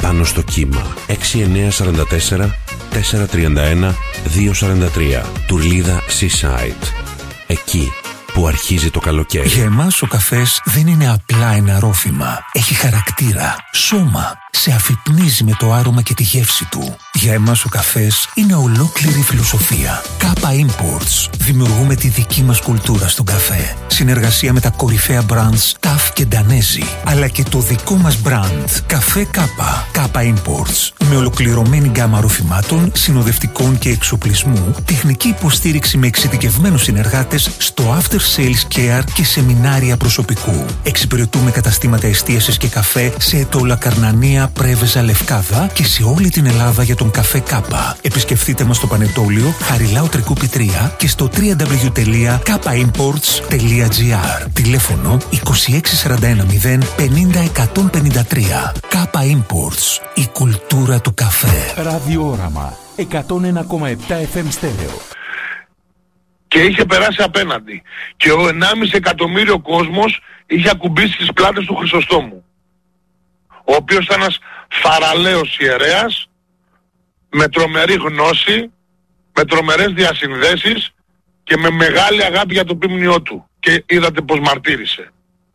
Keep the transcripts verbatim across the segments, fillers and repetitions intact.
πάνω στο κύμα. έξι εννιά τέσσερα τέσσερα τέσσερα τρία ένα δύο τέσσερα τρία. Τουρλίδα Seaside. Εκεί που αρχίζει το καλοκαίρι. Για εμάς ο καφές δεν είναι απλά ένα ρόφημα. Έχει χαρακτήρα, σώμα. Σε αφυπνίζει με το άρωμα και τη γεύση του. Για εμάς ο καφές είναι ολόκληρη φιλοσοφία. Κάπα Imports. Δημιουργούμε τη δική μας κουλτούρα στον καφέ. Συνεργασία με τα κορυφαία brands Ταφ και Ντανέζι. Αλλά και το δικό μας brand. Καφέ Κάπα. Κάπα Imports. Με ολοκληρωμένη γκάμα ροφημάτων, συνοδευτικών και εξοπλισμού, τεχνική υποστήριξη με εξειδικευμένους συνεργάτες στο after sales care και σεμινάρια προσωπικού. Εξυπηρετούμε καταστήματα εστίασης και καφέ σε Ετώλα Καρνανία, Πρέβεζα, Λευκάδα και σε όλη την Ελλάδα για τον καφέ Κάπα. Επισκεφτείτε μας στο Πανετόλιο, Χαριλάου Τρικούπη τρία και στο double-u double-u double-u τελεία κάπα imports τελεία τζι άρ. Τηλέφωνο είκοσι έξι σαράντα ένα μηδέν πενήντα εκατόν πενήντα τρία. Κάπα Imports. Η κουλτούρα του καφέ. Ραδιόραμα εκατόν ένα κόμμα επτά εφ εμ στέρεο. Και είχε περάσει απέναντι. Και ο ενάμιση εκατομμύριο κόσμος είχε ακουμπήσει τις πλάτες του Χρυσοστόμου, ο οποίος ήταν ένας θαραλέος ιερέας, με τρομερή γνώση, με τρομερές διασυνδέσεις και με μεγάλη αγάπη για το ποιμνιό του. Και είδατε πως μαρτύρησε.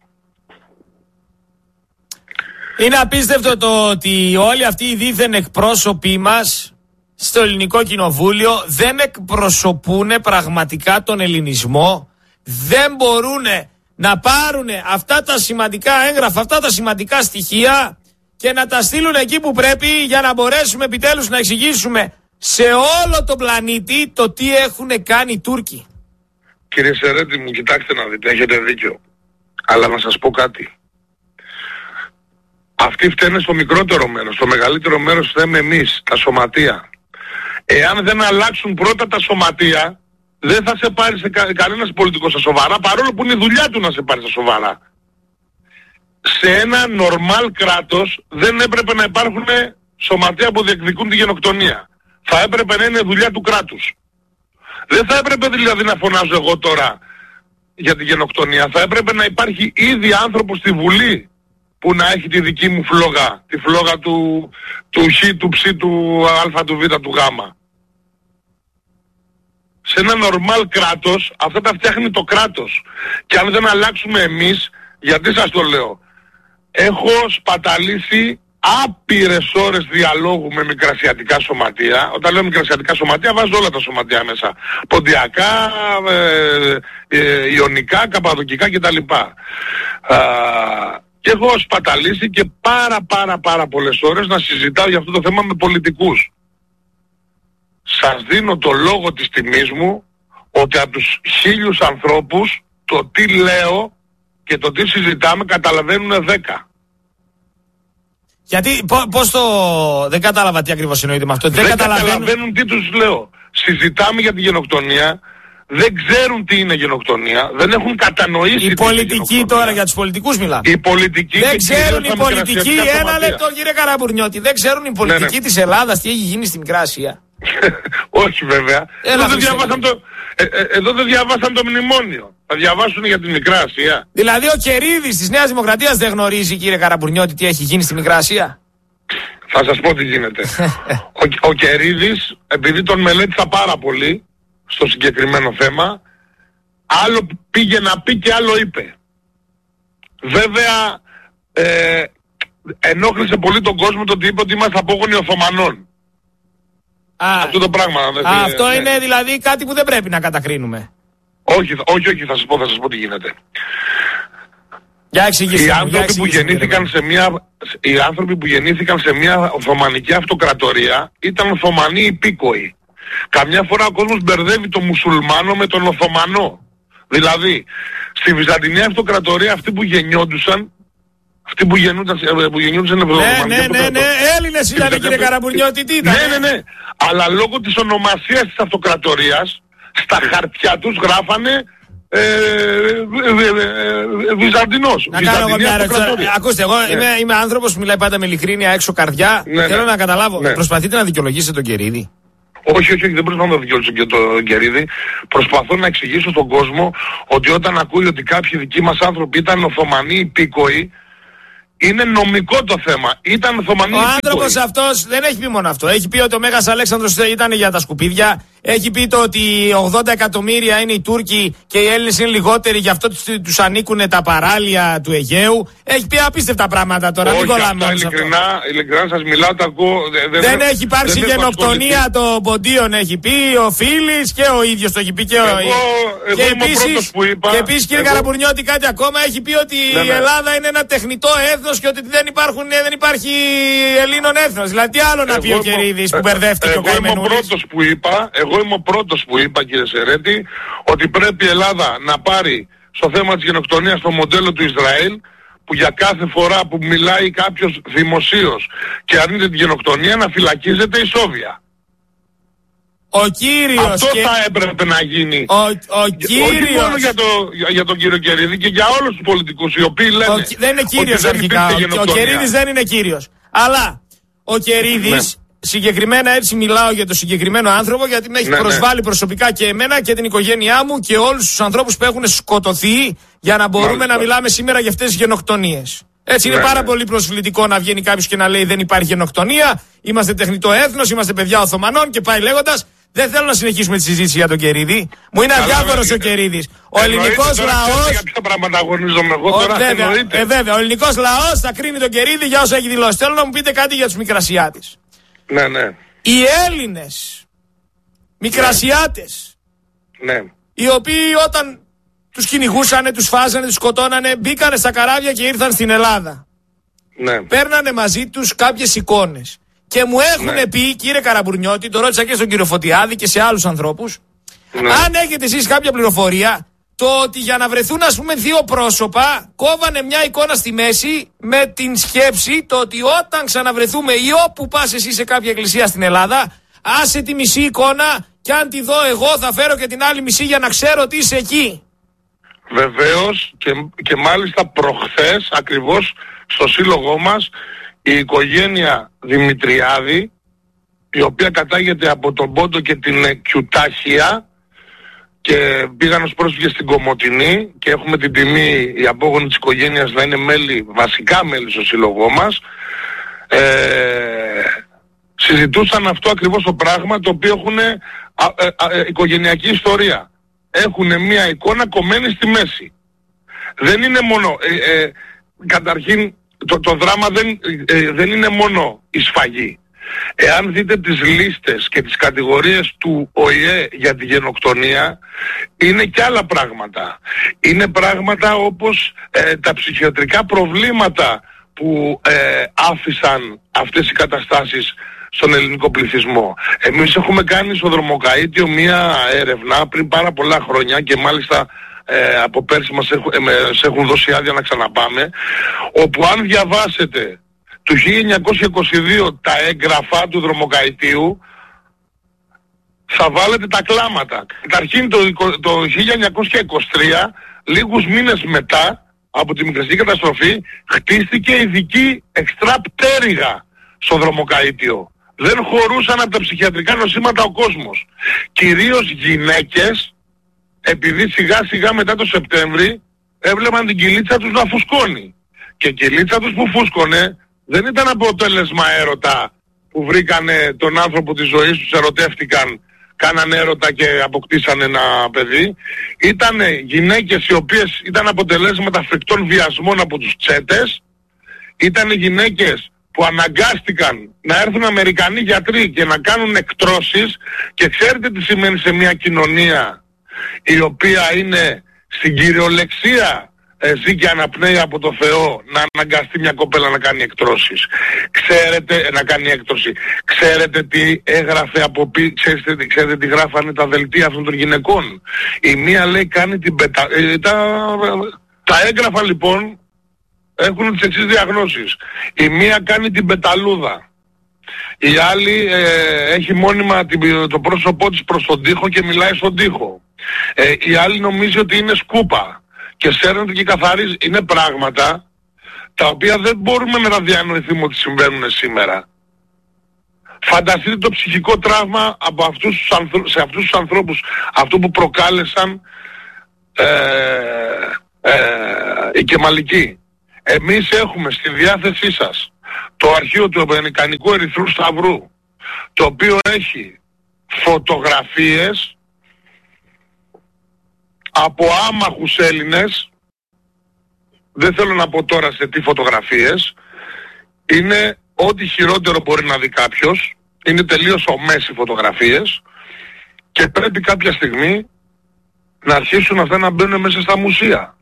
Είναι απίστευτο το ότι όλοι αυτοί οι δίθεν εκπρόσωποι μας στο ελληνικό κοινοβούλιο δεν εκπροσωπούν πραγματικά τον ελληνισμό, δεν μπορούν να πάρουν αυτά τα σημαντικά έγγραφα, αυτά τα σημαντικά στοιχεία και να τα στείλουν εκεί που πρέπει για να μπορέσουμε επιτέλους να εξηγήσουμε σε όλο τον πλανήτη το τι έχουν κάνει οι Τούρκοι. Κύριε Σερέτη μου, κοιτάξτε να δείτε, έχετε δίκιο. Αλλά να σας πω κάτι. Αυτοί φταίνε στο μικρότερο μέρος, στο μεγαλύτερο μέρος φταίμε εμείς, τα σωματεία. Εάν δεν αλλάξουν πρώτα τα σωματεία, δεν θα σε πάρει σε κα, κανένας πολιτικός στα σοβαρά, παρόλο που είναι η δουλειά του να σε πάρει στα σοβαρά. Σε ένα νορμάλ κράτος δεν έπρεπε να υπάρχουν σωματεία που διεκδικούν τη γενοκτονία. Θα έπρεπε να είναι δουλειά του κράτους. Δεν θα έπρεπε δηλαδή να φωνάζω εγώ τώρα για τη γενοκτονία. Θα έπρεπε να υπάρχει ήδη άνθρωπος στη Βουλή που να έχει τη δική μου φλόγα, τη φλόγα του, του Χ, του Ψ, του Α, του Β, του Γ. Σε ένα νορμάλ κράτος, αυτά τα φτιάχνει το κράτος. Και αν δεν αλλάξουμε εμείς, γιατί σας το λέω, έχω σπαταλήσει άπειρες ώρες διαλόγου με μικρασιατικά σωματεία. Όταν λέω μικρασιατικά σωματεία, βάζω όλα τα σωματεία μέσα. Ποντιακά, ε, ε, ιωνικά, καπαδοκικά κτλ. Α, και έχω σπαταλήσει και πάρα πάρα πάρα πολλές ώρες να συζητάω για αυτό το θέμα με πολιτικούς. Σας δίνω το λόγο της τιμής μου ότι από τους χίλιους ανθρώπους το τι λέω και το τι συζητάμε καταλαβαίνουν δέκα. Γιατί πώς το... δεν κατάλαβα τι ακριβώς εννοείται με αυτό. Δεν, δεν καταλαβαίνουν... καταλαβαίνουν τι τους λέω. Συζητάμε για τη γενοκτονία, δεν ξέρουν τι είναι γενοκτονία, δεν έχουν κατανοήσει. Οι πολιτικοί τώρα, για τους πολιτικούς μιλάμε. Οι πολιτικοί δεν ξέρουν οι πολιτικοί, ένα λεπτό κύριε Καραμπουρνιώτη, δεν ξέρουν οι πολιτικοί ναι, ναι. της Ελλάδας τι έχει γίνει στη Μικρά Ασία. Όχι βέβαια. Έλα, εδώ, δεν διαβάσαν το, ε, ε, εδώ δεν διαβάσαν το μνημόνιο. Θα διαβάσουν για τη Μικρά Ασία. Δηλαδή ο Κερίδης της Νέας Δημοκρατίας δεν γνωρίζει, κύριε Καραμπουρνιώτη, τι έχει γίνει στη Μικρά Ασία. Θα σας πω τι γίνεται. ο, ο Κερίδης, επειδή τον μελέτησα πάρα πολύ στο συγκεκριμένο θέμα, άλλο πήγε να πει και άλλο είπε. Βέβαια ε, ενόχλησε πολύ τον κόσμο το ότι είπε ότι είμαστε απόγονοι Οθωμανών. Α, αυτό το πράγμα. Α, δε, αυτό ναι. είναι δηλαδή κάτι που δεν πρέπει να κατακρίνουμε. Όχι, όχι, όχι, θα σας πω, θα σας πω τι γίνεται. Για εξηγήστε, οι, για άνθρωποι εξηγήστε, που γεννήθηκαν σε μια, οι άνθρωποι που γεννήθηκαν σε μια Οθωμανική αυτοκρατορία ήταν Οθωμανοί υπήκοοι. Καμιά φορά ο κόσμος μπερδεύει τον μουσουλμάνο με τον Οθωμανό. Δηλαδή, στη Βυζαντινή αυτοκρατορία αυτοί που γεννιόντουσαν, αυτοί που γεννούνταν, που γεννιόντουσαν ναι, ναι, ναι, ναι, Έλληνες ήταν κύριε Καραμπουρνιώτη, τι ήταν. Ναι, ναι, ναι, αλλά λόγω της ονομασίας της αυτοκρατορίας, στα χαρτιά τους γράφανε ε, ε, ε, ε, Βυζαντινός. Να κάνω εγώ μια ερώτηση. Ακούστε, εγώ ναι. είμαι, είμαι άνθρωπος που μιλάει πάντα με ειλικρίνεια, έξω καρδιά. Ναι, θέλω ναι. να καταλάβω. Ναι. Προσπαθείτε να δικαιολογήσετε τον Κερίδη. Όχι, όχι, όχι, δεν προσπαθώ να δικαιολογήσω και τον Κερίδη. Προσπαθώ να εξηγήσω στον κόσμο ότι όταν ακούει ότι κάποιοι δικοί μας άνθρωποι ήταν Οθωμανοί υπήκοοι Είναι νομικό το θέμα. Ήταν Οθωμανοί. Ο άνθρωπος αυτός δεν έχει πει μόνο αυτό. Έχει πει ότι ο Μέγας Αλέξανδρος ήταν για τα σκουπίδια. Έχει πει το ότι ογδόντα εκατομμύρια είναι οι Τούρκοι και οι Έλληνες είναι λιγότεροι, γι' αυτό τους ανήκουν τα παράλια του Αιγαίου. Έχει πει απίστευτα πράγματα τώρα. Όχι, μην κολλάμε. Ειλικρινά, ειλικρινά σας μιλάω, τα ακούω. Δεν, δεν έχει υπάρξει γενοκτονία των ποντίων, έχει πει ο Φίλης και ο ίδιος το έχει πει και ο ίδιος. Και επίσης, και επίσης κύριε εγώ... Καραμπουρνιώτη, κάτι ακόμα έχει πει ότι ναι, η Ελλάδα είναι ένα τεχνητό έθνος και ότι δεν, υπάρχουν, δεν υπάρχει Ελλήνων έθνος. Δηλαδή τι άλλο να πει ο Κερίδης που μπερδεύτηκε ο καημενούλης. Εγώ είμαι ο πρώτος που είπα, εγώ είμαι ο πρώτος που είπα κύριε Σερέτη, ότι πρέπει η Ελλάδα να πάρει στο θέμα της γενοκτονίας το μοντέλο του Ισραήλ, που για κάθε φορά που μιλάει κάποιος δημοσίως και αρνείται τη γενοκτονία να φυλακίζεται ισόβια. Ο κύριος Αυτό και... θα έπρεπε να γίνει. Ο, ο κύριος... Όχι μόνο για, το, για, για τον κύριο Κερίδη και για όλους τους πολιτικούς οι οποίοι λένε ο, δεν είναι κύριος ότι αρχικά. δεν ο, ο Κερίδης δεν είναι κύριος. Αλλά ο Κερίδης, ναι. συγκεκριμένα έτσι μιλάω για το συγκεκριμένο άνθρωπο, γιατί με έχει ναι, προσβάλει ναι. προσωπικά και εμένα και την οικογένειά μου και όλους τους ανθρώπους που έχουν σκοτωθεί για να μπορούμε Μάλιστα. να μιλάμε σήμερα για αυτές τις γενοκτονίες. Έτσι είναι ναι, πάρα ναι. πολύ προσβλητικό να βγαίνει κάποιος και να λέει δεν υπάρχει γενοκτονία, είμαστε τεχνητό έθνος, είμαστε παιδιά Οθωμανών και πάει λέγοντας. Δεν θέλω να συνεχίσουμε τη συζήτηση για τον Κερίδη. Μου είναι αδιάφορος ο Κερίδης. Ο ελληνικός λαός. Για ποια πράγματα αγωνίζομαι εγώ τώρα. Βέβαια, ε, βέβαια, ο ελληνικός λαός θα κρίνει τον Κερίδη για όσα έχει δηλώσει. Θέλω να μου πείτε κάτι για τους Μικρασιάτες. Ναι, ναι. Οι Έλληνες Μικρασιάτες, ναι. οι οποίοι όταν τους κυνηγούσανε, τους φάζανε, τους σκοτώνανε, μπήκανε στα καράβια και ήρθαν στην Ελλάδα. Ναι. Παίρνανε μαζί τους κάποιες εικόνες. Και μου έχουν ναι. πει, κύριε Καραμπουρνιώτη, το ρώτησα και στον κύριο Φωτιάδη και σε άλλους ανθρώπους, ναι. αν έχετε εσείς κάποια πληροφορία, το ότι για να βρεθούν ας πούμε δύο πρόσωπα, κόβανε μια εικόνα στη μέση με την σκέψη το ότι όταν ξαναβρεθούμε ή όπου πας εσύ σε κάποια εκκλησία στην Ελλάδα, άσε τη μισή εικόνα και αν τη δω εγώ θα φέρω και την άλλη μισή για να ξέρω ότι είσαι εκεί. Βεβαίως και, και μάλιστα προχθές ακριβώς στο σύλλογό μας η οικογένεια Δημητριάδη, η οποία κατάγεται από τον Πόντο και την Κιουτάχια και πήγαν ως πρόσφυγες στην Κομοτηνή και έχουμε την τιμή οι απόγονοι της οικογένειας να είναι μέλη, βασικά μέλη στο σύλλογό μας, ε, συζητούσαν αυτό ακριβώς το πράγμα, το οποίο έχουν α, α, α, οικογενειακή ιστορία. Έχουν μια εικόνα κομμένη στη μέση. Δεν είναι μόνο, ε, ε, καταρχήν το, το δράμα δεν, ε, δεν είναι μόνο η σφαγή. Εάν δείτε τις λίστες και τις κατηγορίες του Ο Η Ε για τη γενοκτονία, είναι και άλλα πράγματα. Είναι πράγματα όπως ε, τα ψυχιατρικά προβλήματα που ε, άφησαν αυτές οι καταστάσεις στον ελληνικό πληθυσμό. Εμείς έχουμε κάνει στο Δρομοκαΐτιο μία έρευνα πριν πάρα πολλά χρόνια και μάλιστα ε, από πέρσι μας έχουν, ε, μας έχουν δώσει άδεια να ξαναπάμε, όπου αν διαβάσετε του χίλια εννιακόσια είκοσι δύο τα έγγραφα του Δρομοκαΐτιου θα βάλετε τα κλάματα. Καταρχήν το, το χίλια εννιακόσια είκοσι τρία, λίγους μήνες μετά από τη μικρασική καταστροφή, χτίστηκε ειδική εξτράπ πτέρυγα στο Δρομοκαΐτιο. Δεν χωρούσαν από τα ψυχιατρικά νοσήματα ο κόσμος. Κυρίως γυναίκες, επειδή σιγά σιγά μετά το Σεπτέμβρη έβλεπαν την κυλίτσα τους να φουσκώνει. Και η κυλίτσα τους που φούσκωνε δεν ήταν αποτέλεσμα έρωτα που βρήκανε τον άνθρωπο της ζωής τους, ερωτεύτηκαν, κάνανε έρωτα και αποκτήσανε ένα παιδί. Ήτανε γυναίκες οι οποίες ήταν αποτελέσματα φρικτών βιασμών από τους τσέτες. Ήτανε γυναίκες που αναγκάστηκαν να έρθουν Αμερικανοί γιατροί και να κάνουν εκτρώσεις, και ξέρετε τι σημαίνει σε μια κοινωνία η οποία είναι στην κυριολεξία ε, ζει και αναπνέει από το Θεό, να αναγκαστεί μια κοπέλα να κάνει εκτρώσεις. Ξέρετε, να κάνει έκτρωση. Ξέρετε τι έγραφε από πίσω, ξέρετε, ξέρετε τι γράφανε τα δελτία αυτών των γυναικών. Η μία λέει κάνει την πετα... Ε, τα... τα έγγραφα λοιπόν έχουν τις εξής διαγνώσεις. Η μία κάνει την πεταλούδα. Η άλλη ε, έχει μόνιμα την, το πρόσωπό της προς τον τοίχο και μιλάει στον τοίχο. Ε, η άλλη νομίζει ότι είναι σκούπα και σέρνεται και καθαρίζει. Είναι πράγματα τα οποία δεν μπορούμε να τα διανοηθούμε ότι συμβαίνουν σήμερα. Φανταστείτε το ψυχικό τραύμα από αυτούς τους ανθρω... σε αυτούς τους ανθρώπους, αυτό που προκάλεσαν ε, ε, οι Κεμαλικοί. Εμείς έχουμε στη διάθεσή σας το αρχείο του Αμερικανικού Ερυθρού Σταυρού, το οποίο έχει φωτογραφίες από άμαχους Έλληνες, δεν θέλω να πω τώρα σε τι φωτογραφίες, είναι ό,τι χειρότερο μπορεί να δει κάποιος, είναι τελείως ομές οι φωτογραφίες και πρέπει κάποια στιγμή να αρχίσουν αυτά να μπαίνουν μέσα στα μουσεία.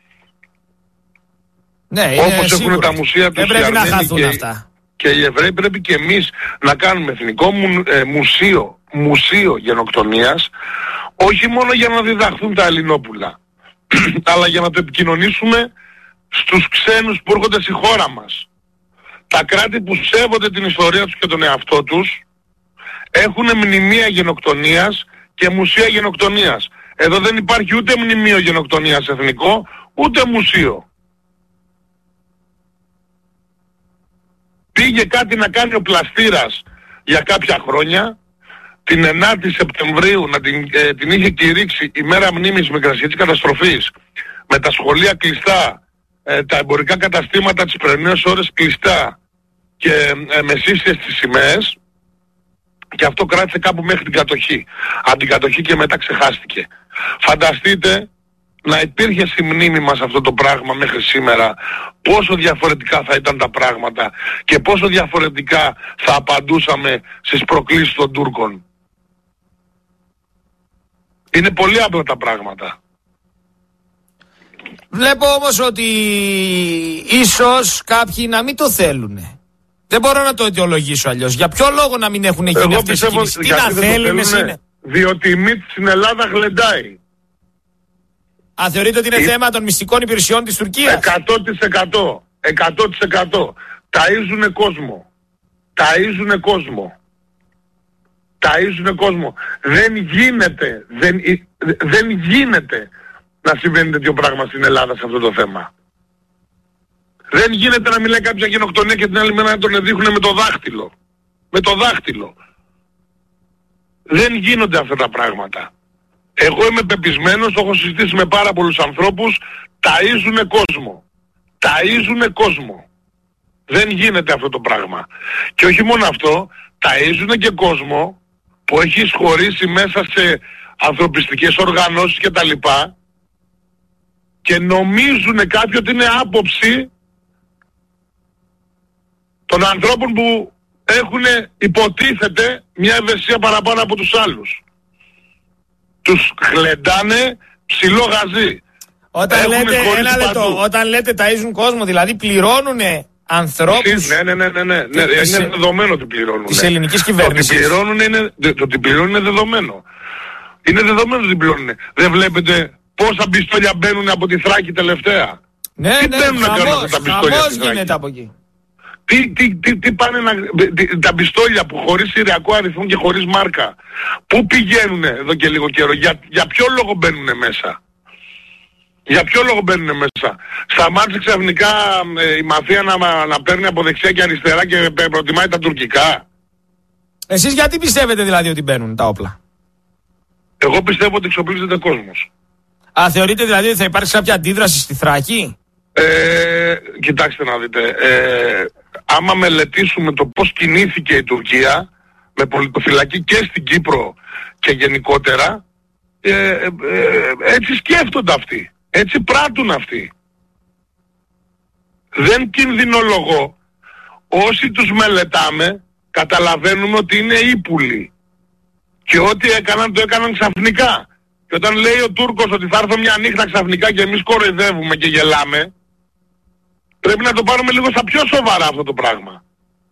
Ναι, όπως έχουν τα μουσεία τους οι Αρμένοι και, αυτά. και οι Εβραίοι, πρέπει και εμείς να κάνουμε εθνικό μου, ε, μουσείο, μουσείο γενοκτονίας, όχι μόνο για να διδαχθούν τα Ελληνόπουλα, αλλά για να το επικοινωνήσουμε στους ξένους που έρχονται στη χώρα μας. Τα κράτη που σέβονται την ιστορία τους και τον εαυτό τους έχουν μνημεία γενοκτονίας και μουσεία γενοκτονίας. Εδώ δεν υπάρχει ούτε μνημείο γενοκτονίας εθνικό, ούτε μουσείο. Πήγε κάτι να κάνει ο Πλαστήρας για κάποια χρόνια, την ενάτη Σεπτεμβρίου να την, ε, την είχε κηρύξει η μέρα μνήμης μικρασιατικής καταστροφής, με τα σχολεία κλειστά, ε, τα εμπορικά καταστήματα τις πρωινές ώρες κλειστά και ε, με σύστιες τις σημαίες, και αυτό κράτησε κάπου μέχρι την κατοχή. Από την κατοχή και μετά ξεχάστηκε. Φανταστείτε να υπήρχε στη μνήμη μας αυτό το πράγμα μέχρι σήμερα, πόσο διαφορετικά θα ήταν τα πράγματα και πόσο διαφορετικά θα απαντούσαμε στις προκλήσεις των Τούρκων. Είναι πολύ απλά τα πράγματα. Βλέπω όμως ότι ίσως κάποιοι να μην το θέλουν. Δεν μπορώ να το αιτιολογήσω αλλιώς. Για ποιο λόγο να μην έχουν γίνει Εγώ αυτές οι κινήσεις? Τι να θέλουν είναι? Διότι η μύτη στην Ελλάδα γλεντάει. Α, θεωρείτε ότι είναι η... θέμα των μυστικών υπηρεσιών της Τουρκίας? εκατό τοις εκατό. εκατό τοις εκατό. Ταΐζουνε κόσμο. Ταΐζουνε κόσμο. Ταΐζουνε κόσμο. Δεν γίνεται, δεν, δεν γίνεται να συμβαίνει τέτοιο πράγμα στην Ελλάδα σε αυτό το θέμα. Δεν γίνεται να μιλάει κάποια γενοκτονία και την άλλη μέρα να τον δείχνουν με το δάχτυλο. Με το δάχτυλο. Δεν γίνονται αυτά τα πράγματα. Εγώ είμαι πεπισμένος, το έχω συζητήσει με πάρα πολλούς ανθρώπους, ταΐζουνε κόσμο. Ταΐζουνε κόσμο. Δεν γίνεται αυτό το πράγμα. Και όχι μόνο αυτό, ταΐζουνε και κόσμο που έχει εισχωρήσει μέσα σε ανθρωπιστικές οργανώσεις και τα λοιπά, και νομίζουνε κάποιοι ότι είναι άποψη των ανθρώπων που έχουν, υποτίθεται, μια ευαισθησία παραπάνω από τους άλλους. Τους χλεντάνε ψηλό γαζί. Όταν λέτε, ένα λεπτό, όταν λέτε ταΐζουν κόσμο, δηλαδή πληρώνουνε ανθρώπους. Ναι, ναι, ναι, ναι, ναι, ναι. Είναι σε... δεδομένο ότι πληρώνουν. Της ελληνικής κυβέρνησης. Το ότι πληρώνουν είναι, το ότι πληρώνουν είναι δεδομένο. Είναι δεδομένο ότι πληρώνουν. Δεν βλέπετε πόσα πιστόλια μπαίνουν από τη Θράκη τελευταία? Ναι, τι ναι, μπαίνουν χαμός, να κάνουν αυτά τα πιστόλια? χαμός γίνεται από εκεί. Τι, τι, τι, τι πάνε να... Τα πιστόλια που χωρίς συριακό αριθμό και χωρίς μάρκα, πού πηγαίνουνε εδώ και λίγο καιρό? Για, για ποιο λόγο μπαίνουνε μέσα? Για ποιο λόγο μπαίνουνε μέσα? Σταμάτησε ξαφνικά ε, η μαφία να, να παίρνει από δεξιά και αριστερά και προτιμάει τα τουρκικά? Εσείς γιατί πιστεύετε δηλαδή ότι μπαίνουν τα όπλα? Εγώ πιστεύω ότι εξοπλίζεται κόσμος. Α, θεωρείτε δηλαδή ότι θα υπάρξει κάποια αντίδραση στη Θράκη? Ε, κοιτάξτε να δείτε, ε, άμα μελετήσουμε το πώς κινήθηκε η Τουρκία με πολιτοφυλακή και στην Κύπρο και γενικότερα, ε, ε, ε, έτσι σκέφτονται αυτοί, έτσι πράττουν αυτοί. Δεν κινδυνολογώ. Όσοι τους μελετάμε καταλαβαίνουμε ότι είναι ύπουλοι και ό,τι έκαναν το έκαναν ξαφνικά. Και όταν λέει ο Τούρκος ότι θα έρθω μια νύχτα ξαφνικά και εμείς κοροϊδεύουμε και γελάμε, πρέπει να το πάρουμε λίγο στα πιο σοβαρά αυτό το πράγμα.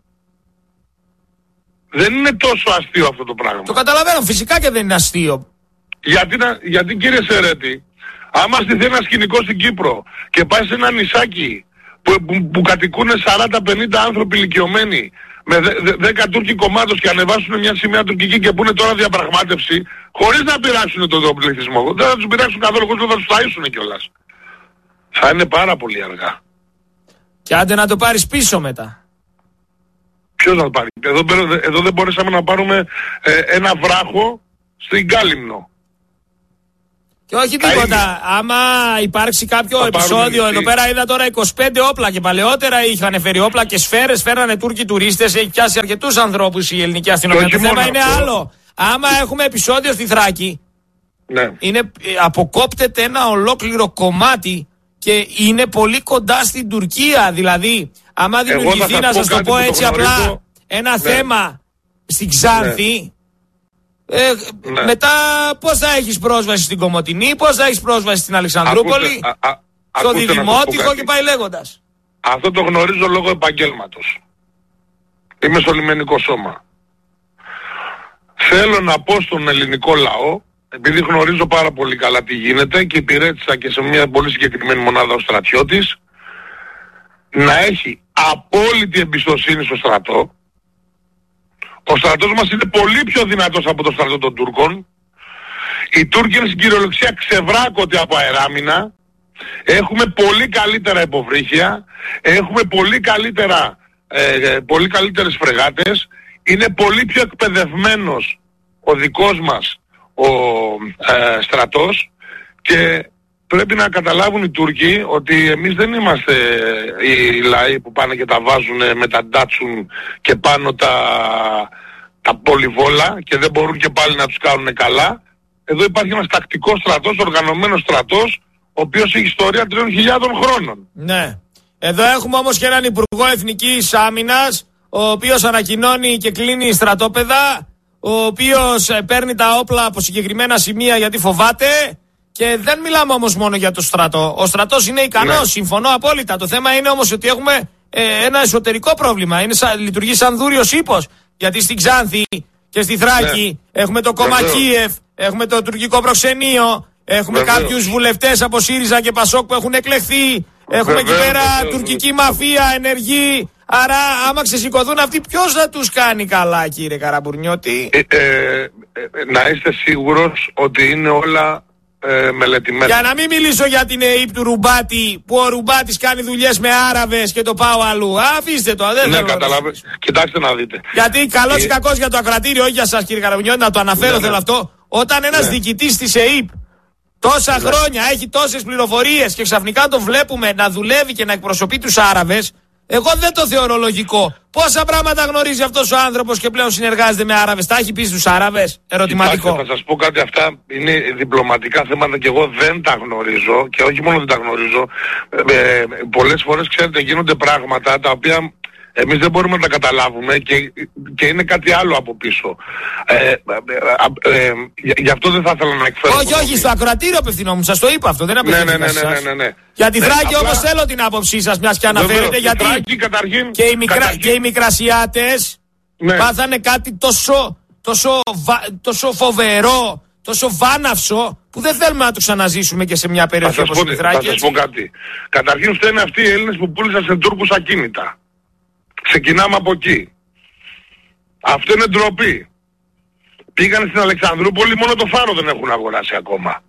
Δεν είναι τόσο αστείο αυτό το πράγμα. Το καταλαβαίνω, φυσικά και δεν είναι αστείο. Γιατί, να, γιατί κύριε Σερέτη, άμα στηθεί ένα σκηνικό στην Κύπρο και πάει σε ένα νησάκι που, που, που κατοικούν σαράντα πενήντα άνθρωποι ηλικιωμένοι με δέκα Τούρκοι κομμάτων και ανεβάσουν μια σημαία τουρκική και πούνε τώρα διαπραγμάτευση, χωρίς να πειράξουν τον πληθυσμό. Δεν θα τους πειράξουν καθόλου, χωρίς θα τους ταΐσουν κιόλας. Θα είναι πάρα πολύ αργά. Και άντε να το πάρεις πίσω μετά. Ποιος να το πάρει? Εδώ, εδώ δεν μπορέσαμε να πάρουμε ε, ένα βράχο στην Κάλυμνο. Και όχι Τα τίποτα. ίδια. Άμα υπάρξει κάποιο Θα επεισόδιο, πάρουμε εδώ πέρα είδα τώρα είκοσι πέντε όπλα και παλαιότερα είχαν φέρει όπλα και σφαίρες, φέρανε Τούρκοι τουρίστες. Έχει πιάσει αρκετούς ανθρώπους η ελληνική αστυνομία. Και Το όχι θέμα μόνο είναι αυτό. άλλο. Άμα έχουμε επεισόδιο στη Θράκη, Ναι. είναι, ε, αποκόπτεται ένα ολόκληρο κομμάτι και είναι πολύ κοντά στην Τουρκία. Δηλαδή, άμα δημιουργηθεί, θα να σας σας πω το κάτι πω που το έτσι γνωρίζω. απλά, ένα Ναι. θέμα στην Ξάνθη, ε, Ναι. μετά πώς θα έχεις πρόσβαση στην Κομοτηνή, πώς θα έχεις πρόσβαση στην Αλεξανδρούπολη, Ακούστε, α, α, στο ακούστε να σας πω Διδημότυχο κάτι. και πάει λέγοντας. Αυτό το γνωρίζω λόγω επαγγέλματος. Είμαι στο λιμενικό σώμα. Θέλω να πω στον ελληνικό λαό, επειδή γνωρίζω πάρα πολύ καλά τι γίνεται και υπηρέτησα και σε μια πολύ συγκεκριμένη μονάδα ως στρατιώτης, να έχει απόλυτη εμπιστοσύνη στο στρατό. Ο στρατός μας είναι πολύ πιο δυνατός από το στρατό των Τούρκων. Οι Τούρκοι είναι στην κυριολεξία ξεβράκωτοι από αεράμινα. Έχουμε πολύ καλύτερα υποβρύχια. Έχουμε πολύ καλύτερα, ε, πολύ καλύτερες φρεγάτες. Είναι πολύ πιο εκπαιδευμένος ο δικός μας ο ε, στρατός και πρέπει να καταλάβουν οι Τούρκοι ότι εμείς δεν είμαστε οι λαοί που πάνε και τα βάζουν με τα ντάτσουν και πάνω τα, τα πολυβόλα και δεν μπορούν και πάλι να τους κάνουν καλά. Εδώ υπάρχει ένας τακτικός στρατός, οργανωμένος στρατός, ο οποίος έχει ιστορία τριών χιλιάδων χρόνων. Ναι. Εδώ έχουμε όμως και έναν Υπουργό Εθνικής Άμυνας, ο οποίος ανακοινώνει και κλείνει στρατόπεδα, ο οποίος ε, παίρνει τα όπλα από συγκεκριμένα σημεία γιατί φοβάται. Και δεν μιλάμε όμως μόνο για το στρατό. Ο στρατός είναι ικανός, Ναι. συμφωνώ απόλυτα. Το θέμα είναι όμως ότι έχουμε ε, ένα εσωτερικό πρόβλημα. Είναι σαν, λειτουργεί σαν δούριος ύπος. Γιατί στην Ξάνθη και στη Θράκη Ναι. έχουμε το κόμμα Βεβαίως. Κίεφ, έχουμε το τουρκικό προξενείο, έχουμε Βεβαίως. κάποιους βουλευτές από ΣΥΡΙΖΑ και ΠΑΣΟΚ που έχουν εκλεχθεί. Έχουμε εκεί Βεβαίως, πέρα βεβαίως, τουρκική μαφία ενεργή. Άρα, άμα ξεσηκωθούν αυτοί, ποιος θα τους κάνει καλά, κύριε Καραμπουρνιώτη? Ε, ε, ε, να είστε σίγουρος ότι είναι όλα ε, μελετημένα. Για να μην μιλήσω για την ΕΕΠ του Ρουμπάτη, που ο Ρουμπάτης κάνει δουλειές με Άραβες και το πάω αλλού. Αφήστε το, δεν Ναι, θέλω να το καταλάβετε. συζητήσω. Κοιτάξτε να δείτε. Γιατί καλώς ή Ε, κακώς για το ακροατήριο, όχι για σας κύριε Καραμπουρνιώτη, να το αναφέρω, Ναι, ναι. θέλω αυτό. Όταν ένας Ναι. διοικητής της ΕΕΠ τόσα χρόνια έχει τόσες πληροφορίες και ξαφνικά τον βλέπουμε να δουλεύει και να εκπροσωπεί τους Άραβες, εγώ δεν το θεωρώ λογικό. Πόσα πράγματα γνωρίζει αυτός ο άνθρωπος και πλέον συνεργάζεται με Άραβες? Τα έχει πει στους Άραβες? Ερωτηματικό. Κοιτάξτε, θα σας πω κάτι, αυτά είναι διπλωματικά θέματα και εγώ δεν τα γνωρίζω και όχι μόνο δεν τα γνωρίζω. Ε, ε, πολλές φορές, ξέρετε, γίνονται πράγματα τα οποία εμείς δεν μπορούμε να τα καταλάβουμε και, και είναι κάτι άλλο από πίσω. Ε, ε, ε, ε, γι' γι' αυτό δεν θα ήθελα να εκφέρω. Όχι, όχι, στο ακροατήριο απευθυνόμουν. Σας το είπα αυτό, δεν Ναι, απευθύνθηκα ναι, ναι, σε ναι, εσάς. ναι, ναι. Για τη Ναι, Θράκη απλά- όμως θέλω την άποψή σας, μιας και αναφέρετε, Βεβαίως, γιατί η Θράκη, καταρχήν, και οι, μικρα... καταρχήν- και οι Μικρασιάτες Ναι. πάθανε κάτι τόσο, τόσο, βα... τόσο φοβερό, τόσο βάναυσο, που δεν θέλουμε να το ξαναζήσουμε και σε μια Θα περιοχή σας, όπως πω, η θα Θράκη. σας έτσι. πω κάτι. Καταρχήν φταίνε αυτοί οι Έλληνες που πούλησαν σε Τούρκους ακίνητα. Ξεκινάμε από εκεί. Αυτό είναι ντροπή. Πήγαν στην Αλεξανδρούπολη, μόνο το φάρο δεν έχουν αγοράσει ακόμα.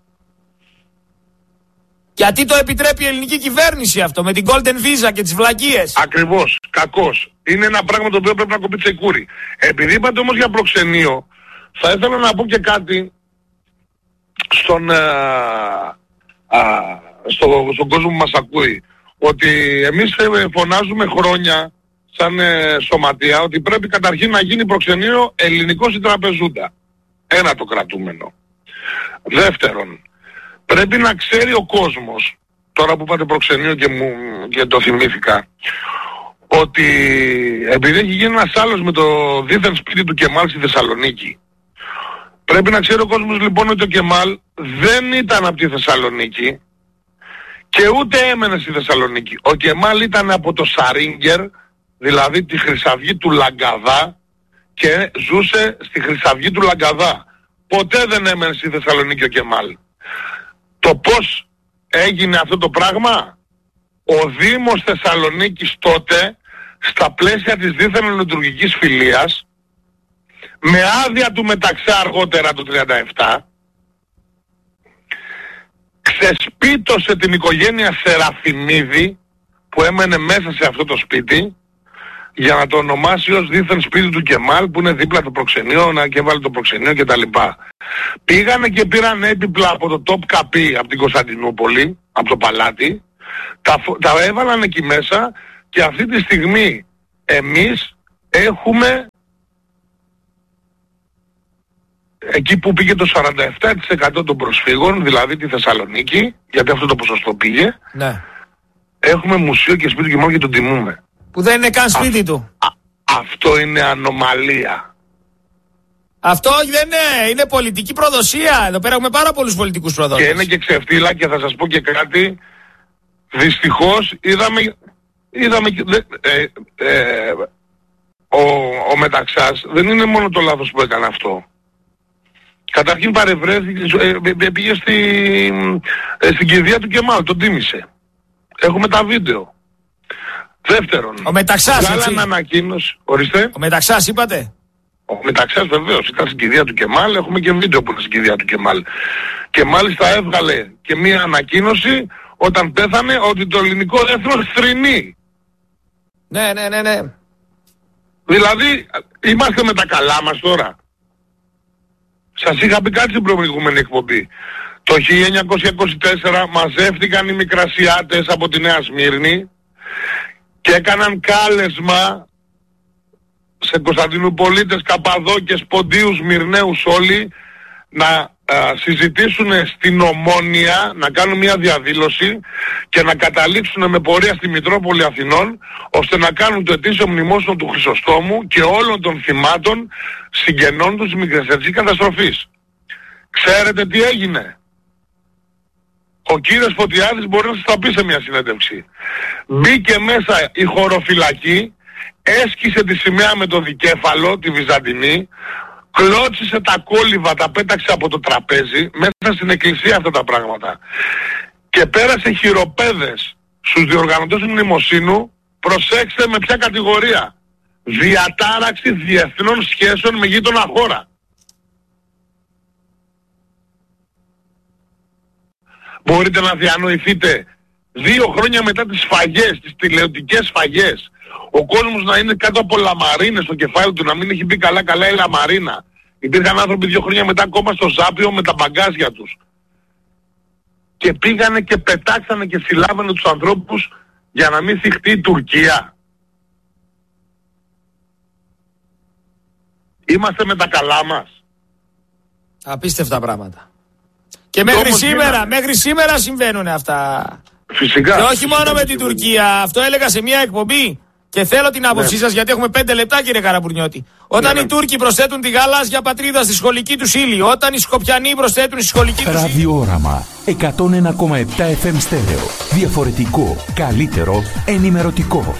Γιατί το επιτρέπει η ελληνική κυβέρνηση αυτό, με την Golden Visa και τις βλακίες. Ακριβώς. Κακώς. Είναι ένα πράγμα το οποίο πρέπει να κοπεί τσεκούρι. Επειδή είπατε όμως για προξενείο, θα ήθελα να πω και κάτι στον, α, α, στο, στον κόσμο που μας ακούει. Ότι εμείς ε, φωνάζουμε χρόνια σαν ε, σωματεία ότι πρέπει καταρχήν να γίνει προξενείο ελληνικός ή τραπεζούντα. Ένα το κρατούμενο. Δεύτερον, πρέπει να ξέρει ο κόσμος, τώρα που είπατε προξενείο και, μου, και το θυμήθηκα, ότι επειδή έχει γίνει ένας άλλος με το δίθεν σπίτι του Κεμάλ στη Θεσσαλονίκη, πρέπει να ξέρει ο κόσμος λοιπόν ότι ο Κεμάλ δεν ήταν από τη Θεσσαλονίκη και ούτε έμενε στη Θεσσαλονίκη. Ο Κεμάλ ήταν από το Σαρίνγκερ, δηλαδή τη Χρυσαυγή του Λαγκαδά, και ζούσε στη Χρυσαυγή του Λαγκαδά. Ποτέ δεν έμενε στη Θεσσαλονίκη ο Κεμάλ. Το πώς έγινε αυτό το πράγμα? Ο Δήμος Θεσσαλονίκης τότε, στα πλαίσια της δίθεν λειτουργικής φιλίας, με άδεια του Μεταξά αργότερα το τριάντα επτά, ξεσπίτωσε την οικογένεια Σεραφιμίδη που έμενε μέσα σε αυτό το σπίτι, για να το ονομάσει ως δίθεν σπίτι του Κεμάλ που είναι δίπλα το προξενείο, να και έβαλε το προξενείο κτλ. Πήγανε και πήραν έπιπλα από το Top Καπί από την Κωνσταντινούπολη, από το παλάτι, τα, τα έβαλαν εκεί μέσα και αυτή τη στιγμή εμείς έχουμε εκεί που πήγε το σαράντα επτά τοις εκατό των προσφύγων, δηλαδή τη Θεσσαλονίκη, γιατί αυτό το ποσοστό πήγε, ναι. Έχουμε μουσείο και σπίτι του Κεμάλ και τον τιμούμε. Που δεν είναι καν σπίτι Α, του. Α, αυτό είναι ανομαλία. Αυτό όχι, δεν είναι. Είναι πολιτική προδοσία. Εδώ πέρα έχουμε πάρα πολλούς πολιτικούς προδότες. Και είναι και ξεφτύλα και θα σας πω και κάτι. Δυστυχώς είδαμε... είδαμε ε, ε, ο, ο Μεταξάς δεν είναι μόνο το λάθος που έκανε αυτό. Καταρχήν παρευρέθηκε, ε, πήγε στη, ε, στην κηδεία του Κεμάλ, τον τίμησε. Έχουμε τα βίντεο. Δεύτερον, ο Μεταξάς, έτσι. Ανακοίνωση, ορίστε. Ο Μεταξάς είπατε. Ο Μεταξάς βεβαίως ήταν στην κηδεία του Κεμάλ, έχουμε και βίντεο που είναι στην κηδεία του Κεμάλ. Και μάλιστα έβγαλε και μία ανακοίνωση όταν πέθανε ότι το ελληνικό έθνος θρηνεί. Ναι, ναι, ναι, ναι. Δηλαδή, είμαστε με τα καλά μας τώρα. Σας είχα πει κάτι στην προηγούμενη εκπομπή. Το χίλια εννιακόσια είκοσι τέσσερα μαζεύτηκαν οι Μικρασιάτες από τη Νέα Σμύρνη και έκαναν κάλεσμα σε Κωνσταντινουπολίτες, Καπαδόκες, Ποντίους, Μυρναίους όλοι να α, συζητήσουν στην Ομόνια, να κάνουν μια διαδήλωση και να καταλήξουν με πορεία στη Μητρόπολη Αθηνών ώστε να κάνουν το ετήσιο μνημόσυνο του Χρυσοστόμου και όλων των θυμάτων συγγενών τους της μικρασιατικής καταστροφής. Ξέρετε τι έγινε? Ο κύριος Φωτιάδης μπορεί να σας τα πει σε μια συνέντευξη. Μπήκε μέσα η χωροφυλακή, έσκησε τη σημαία με το δικέφαλο, τη Βυζαντινή, κλώτσισε τα κόλληβα, τα πέταξε από το τραπέζι, μέσα στην εκκλησία αυτά τα πράγματα. Και πέρασε χειροπέδες στους διοργανωτές του μνημοσύνου, προσέξτε με ποια κατηγορία. Διατάραξη διεθνών σχέσεων με γείτονα χώρα. Μπορείτε να διανοηθείτε δύο χρόνια μετά τις σφαγές, τις τηλεοπτικές σφαγές, ο κόσμος να είναι κάτω από λαμαρίνες στο κεφάλι του, να μην έχει μπει καλά καλά η λαμαρίνα. Υπήρχαν άνθρωποι δύο χρόνια μετά ακόμα στο Ζάπιο με τα μπαγκάζια τους. Και πήγανε και πετάξανε και συλλάβανε τους ανθρώπους για να μην θυχτεί η Τουρκία. Είμαστε με τα καλά μας. Απίστευτα πράγματα. Και μέχρι σήμερα, είναι... μέχρι σήμερα συμβαίνουν αυτά. Φυσικά. Και όχι φυσικά, μόνο με φυσικά. την Τουρκία. Αυτό έλεγα σε μια εκπομπή. Και θέλω την άποψή ναι. σας, γιατί έχουμε πέντε λεπτά, κύριε Καραμπουρνιώτη. Όταν ναι, οι ναι. Τούρκοι προσθέτουν τη γαλάζια πατρίδα στη σχολική τους ύλη, όταν οι Σκοπιανοί προσθέτουν στη σχολική τους ύλη. Ραδιόραμα εκατόν ένα κόμμα επτά εφ εμ στέρεο. Διαφορετικό, καλύτερο, ενημερωτικό.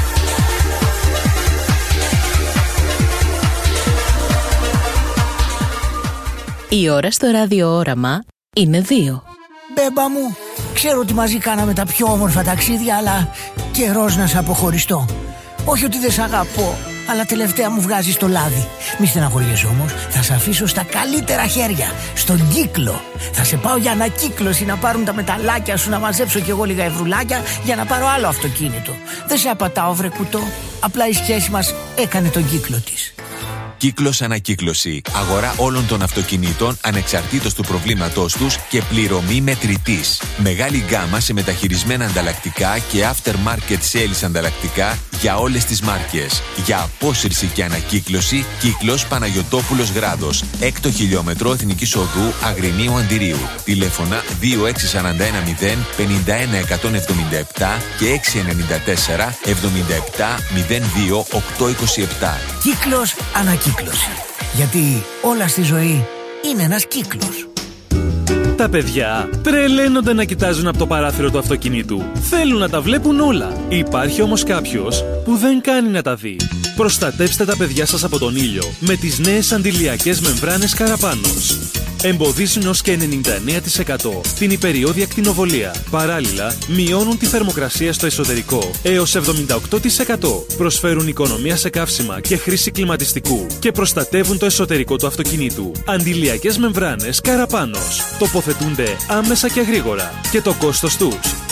Η ώρα στο ραδιόραμα είναι δύο. Μπέμπα μου, ξέρω ότι μαζί κάναμε τα πιο όμορφα ταξίδια, αλλά καιρός να σε αποχωριστώ. Όχι ότι δεν σ' αγαπώ, αλλά τελευταία μου βγάζεις το λάδι. Μη στεναχωριέσαι όμως, θα σε αφήσω στα καλύτερα χέρια, στον κύκλο. Θα σε πάω για ανακύκλωση να πάρουν τα μεταλλάκια σου, να μαζέψω κι εγώ λίγα ευρουλάκια για να πάρω άλλο αυτοκίνητο. Δεν σε απατάω βρε κουτό, απλά η σχέση μας έκανε τον κύκλο της. Κύκλος Ανακύκλωση. Αγορά όλων των αυτοκινήτων ανεξαρτήτως του προβλήματός τους και πληρωμή μετρητής. Μεγάλη γκάμα σε μεταχειρισμένα ανταλλακτικά και aftermarket sales ανταλλακτικά για όλες τις μάρκες. Για απόσυρση και ανακύκλωση, Κύκλος Παναγιωτόπουλος Γράδος. Έκτο χιλιόμετρο Εθνικής Οδού Αγρινίου Αντιρίου. Τηλέφωνα δύο έξι τέσσερα ένα μηδέν πενήντα ένα εκατόν εβδομήντα επτά και έξι εννιά τέσσερα εβδομήντα επτά μηδέν δύο οκτώ είκοσι επτά. Κύκλος Ανακύκλωση. Γιατί όλα στη ζωή είναι ένας κύκλος. Τα παιδιά τρελαίνονται να κοιτάζουν από το παράθυρο του αυτοκινήτου. Θέλουν να τα βλέπουν όλα. Υπάρχει όμως κάποιος που δεν κάνει να τα δει. Προστατεύστε τα παιδιά σας από τον ήλιο με τις νέες αντιλιακές μεμβράνες Καραπάνος. Εμποδίζουν ως και ενενήντα εννέα τοις εκατό την υπεριώδη ακτινοβολία. Παράλληλα, μειώνουν τη θερμοκρασία στο εσωτερικό έως εβδομήντα οκτώ τοις εκατό. Προσφέρουν οικονομία σε καύσιμα και χρήση κλιματιστικού και προστατεύουν το εσωτερικό του αυτοκινήτου. Αντιλιακές μεμβράνες Καραπάνος. Τοποθετούνται άμεσα και γρήγορα. Και το κόστος τους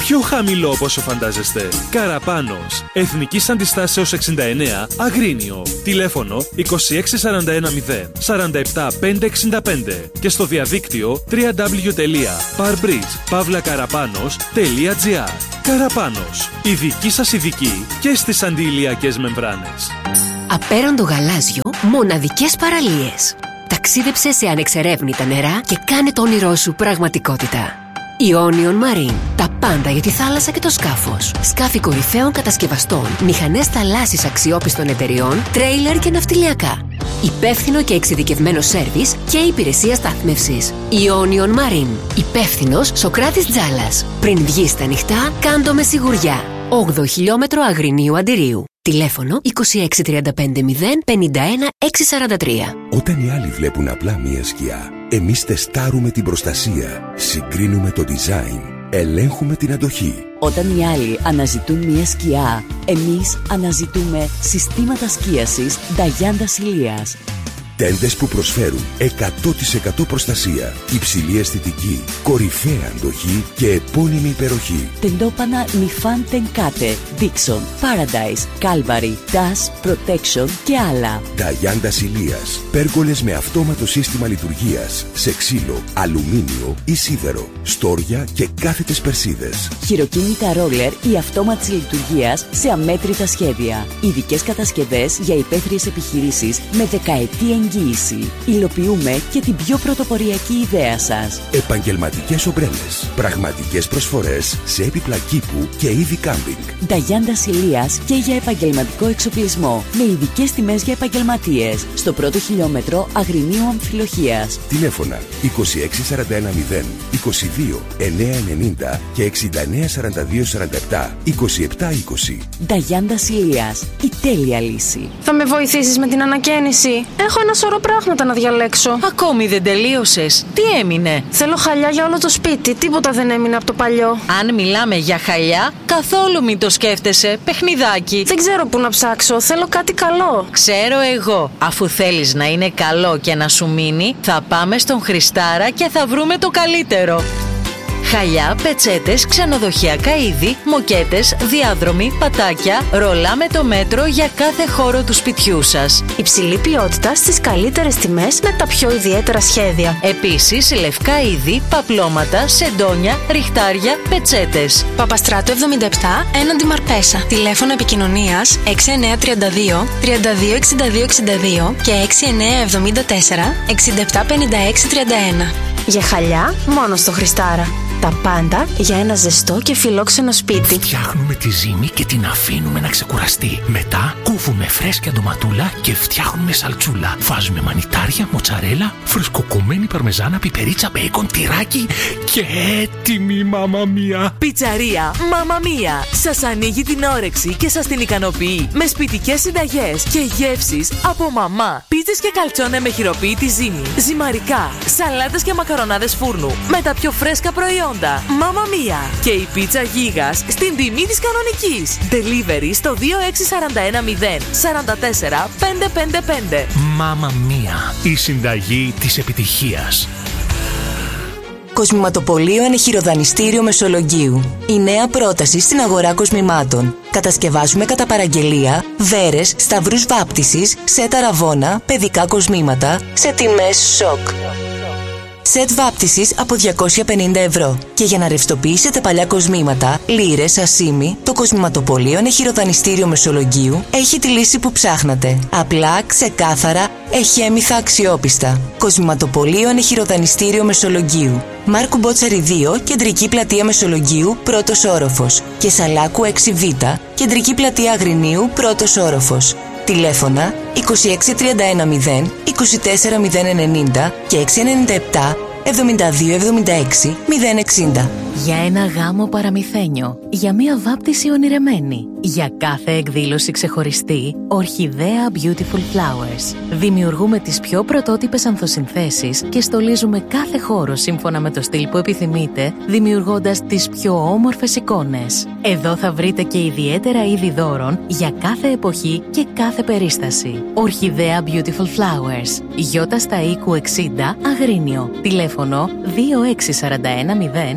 πιο χαμηλό από όσο φαντάζεστε. Καραπάνος, Εθνικής Αντιστάσεως εξήντα εννέα, Αγρίνιο. Τηλέφωνο είκοσι έξι σαράντα ένα μηδέν σαράντα επτά πεντακόσια εξήντα πέντε και στο διαδίκτυο double-u double-u double-u τελεία parbridge παύλα καραπάνος τελεία gr. Καραπάνος, η δική σας ειδική και στις αντιηλιακές μεμβράνες. Απέραντο γαλάζιο, μοναδικές παραλίες. Ταξίδεψε σε ανεξερεύνητα νερά και κάνε το όνειρό σου πραγματικότητα. Ionian Marine. Τα πάντα για τη θάλασσα και το σκάφος. Σκάφη κορυφαίων κατασκευαστών, μηχανές θαλάσσης αξιόπιστων εταιριών, τρέιλερ και ναυτιλιακά. Υπεύθυνο και εξειδικευμένο σέρβις και υπηρεσία στάθμευσης. Ionian Marine. Υπεύθυνος Σοκράτης Τζάλας. Πριν βγεις στα νυχτά, κάντο με σιγουριά. όγδοο χιλιόμετρο Αγρινίου Αντιρίου. Τηλέφωνο είκοσι έξι τριάντα πέντε μηδέν πενήντα ένα έξι σαράντα τρία. Όταν οι άλλοι βλέπουν απλά μία σκιά, εμείς τεστάρουμε την προστασία, συγκρίνουμε το design, ελέγχουμε την αντοχή. Όταν οι άλλοι αναζητούν μία σκιά, εμείς αναζητούμε συστήματα σκίασης Νταγιάντα Ηλίας. Τέντες που προσφέρουν εκατό τοις εκατό προστασία, υψηλή αισθητική, κορυφαία αντοχή και επώνυμη υπεροχή. Τεντόπανα Νιφάν Τενκάτε, Dixon, Paradise, Calvary, Dash, Protection και άλλα. Νταγιάντα Ηλίας. Πέργολες με αυτόματο σύστημα λειτουργίας σε ξύλο, αλουμίνιο ή σίδερο, στόρια και κάθετες περσίδες. Χειροκίνητα ρόλερ ή αυτόματης λειτουργίας σε αμέτρητα σχέδια. Ειδικές κατασκευές για υπαίθριες επιχειρήσεις με δεκαετή εγγύηση. Υλοποιούμε και την πιο πρωτοποριακή ιδέα σας. Επαγγελματικές ομπρέλες. Πραγματικές προσφορές σε έπιπλα κήπου και είδη κάμπινγκ. Νταγιάντα Ηλίας και για επαγγελματικό εξοπλισμό. Με ειδικές τιμές για επαγγελματίες. Στο πρώτο χιλιόμετρο Αγρινίου Αμφιλοχίας. Τηλέφωνα είκοσι έξι σαράντα ένα μηδέν είκοσι δύο εννιακόσια ενενήντα και εξήντα εννέα σαράντα δύο σαράντα επτά είκοσι επτά είκοσι. Νταγιάντα Ηλίας. Η τέλεια λύση. Θα με βοηθήσεις με την ανακαίνιση? Έχω ένα σωρό πράγματα να διαλέξω. Ακόμη δεν τελείωσες. Τι έμεινε? Θέλω χαλιά για όλο το σπίτι. Τίποτα δεν έμεινε από το παλιό. Αν μιλάμε για χαλιά, καθόλου μην το σκέφτεσαι. Παιχνιδάκι. Δεν ξέρω πού να ψάξω. Θέλω κάτι καλό. Ξέρω εγώ. Αφού θέλεις να είναι καλό και να σου μείνει, θα πάμε στον Χριστάρα και θα βρούμε το καλύτερο. Χαλιά, πετσέτες, ξενοδοχειακά είδη, μοκέτες, διάδρομοι, πατάκια, ρολά με το μέτρο για κάθε χώρο του σπιτιού σας. Υψηλή ποιότητα στις καλύτερες τιμές με τα πιο ιδιαίτερα σχέδια. Επίσης, λευκά είδη, παπλώματα, σεντόνια, ριχτάρια, πετσέτες. Παπαστράτου εβδομήντα επτά, έναντι Μαρπέσα. Τηλέφωνο επικοινωνίας έξι εννιά τρία δύο τριάντα δύο εξήντα δύο εξήντα δύο και έξι εννιά εβδομήντα τέσσερα εξήντα επτά πενήντα έξι τριάντα ένα. Για χαλιά, μόνο στο Χριστάρα. Τα πάντα για ένα ζεστό και φιλόξενο σπίτι. Φτιάχνουμε τη ζύμη και την αφήνουμε να ξεκουραστεί. Μετά κόβουμε φρέσκια ντοματούλα και φτιάχνουμε σαλτσούλα. Βάζουμε μανιτάρια, μοτσαρέλα, φρεσκοκομμένη παρμεζάνα, πιπερίτσα, μπέικον, τυράκι και έτοιμη μάμα μία. Πιτσαρία Μάμα Μία. Σας ανοίγει την όρεξη και σας την ικανοποιεί με σπιτικές συνταγές και γεύσεις από μαμά. Πίτσες και καλτσόνε με χειροποίητη ζύμη, ζυμαρικά, σαλάτες και μακαρονάδες φούρνου με τα πιο φρέσκα προϊόντα. Μάμα Μία. Και η πίτσα γίγας στην τιμή της κανονικής. Delivery στο δύο έξι τέσσερα ένα μηδέν τέσσερα τέσσερα πέντε πέντε πέντε. Μάμα Μία. Η συνταγή της επιτυχίας. Κοσμηματοπωλείο Ενεχειροδανιστήριο Μεσολογγίου. Η νέα πρόταση στην αγορά κοσμημάτων. Κατασκευάζουμε κατά παραγγελία βέρες, σταυρούς βάπτισης, σετ αραβώνα, παιδικά κοσμήματα σε τιμές σοκ. Σετ βάπτισης από διακόσια πενήντα ευρώ. Και για να ρευστοποιήσετε παλιά κοσμήματα, λίρες, ασίμι, το Κοσμηματοπωλείο Ενεχειροδανιστήριο Μεσολογγίου έχει τη λύση που ψάχνατε. Απλά, ξεκάθαρα, εχέμηθα, αξιόπιστα. Κοσμηματοπωλείο Ενεχειροδανιστήριο Μεσολογγίου. Μάρκου Μπότσαρη δύο, κεντρική πλατεία Μεσολογγίου, πρώτος όροφος. Και Σαλάκου έξι β, κεντρική πλατεία Αγρινίου, πρώτος όροφος. Τηλέφωνα είκοσι έξι τριάντα ένα μηδέν είκοσι τέσσερα μηδέν ενενήντα και έξι εννιά επτά εβδομήντα δύο εβδομήντα έξι μηδέν εξήντα. Για ένα γάμο παραμυθένιο, για μία βάπτιση ονειρεμένη, για κάθε εκδήλωση ξεχωριστή, Ορχιδέα Beautiful Flowers. Δημιουργούμε τις πιο πρωτότυπες ανθοσυνθέσεις και στολίζουμε κάθε χώρο σύμφωνα με το στυλ που επιθυμείτε, δημιουργώντας τις πιο όμορφες εικόνες. Εδώ θα βρείτε και ιδιαίτερα είδη δώρων για κάθε εποχή και κάθε περίσταση. Ορχιδέα Beautiful Flowers. Γιώτα στα οίκου εξήντα, Αγρίνιο. Τηλέφωνο δύο έξι τέσσερα ένα μηδέν τέσσερα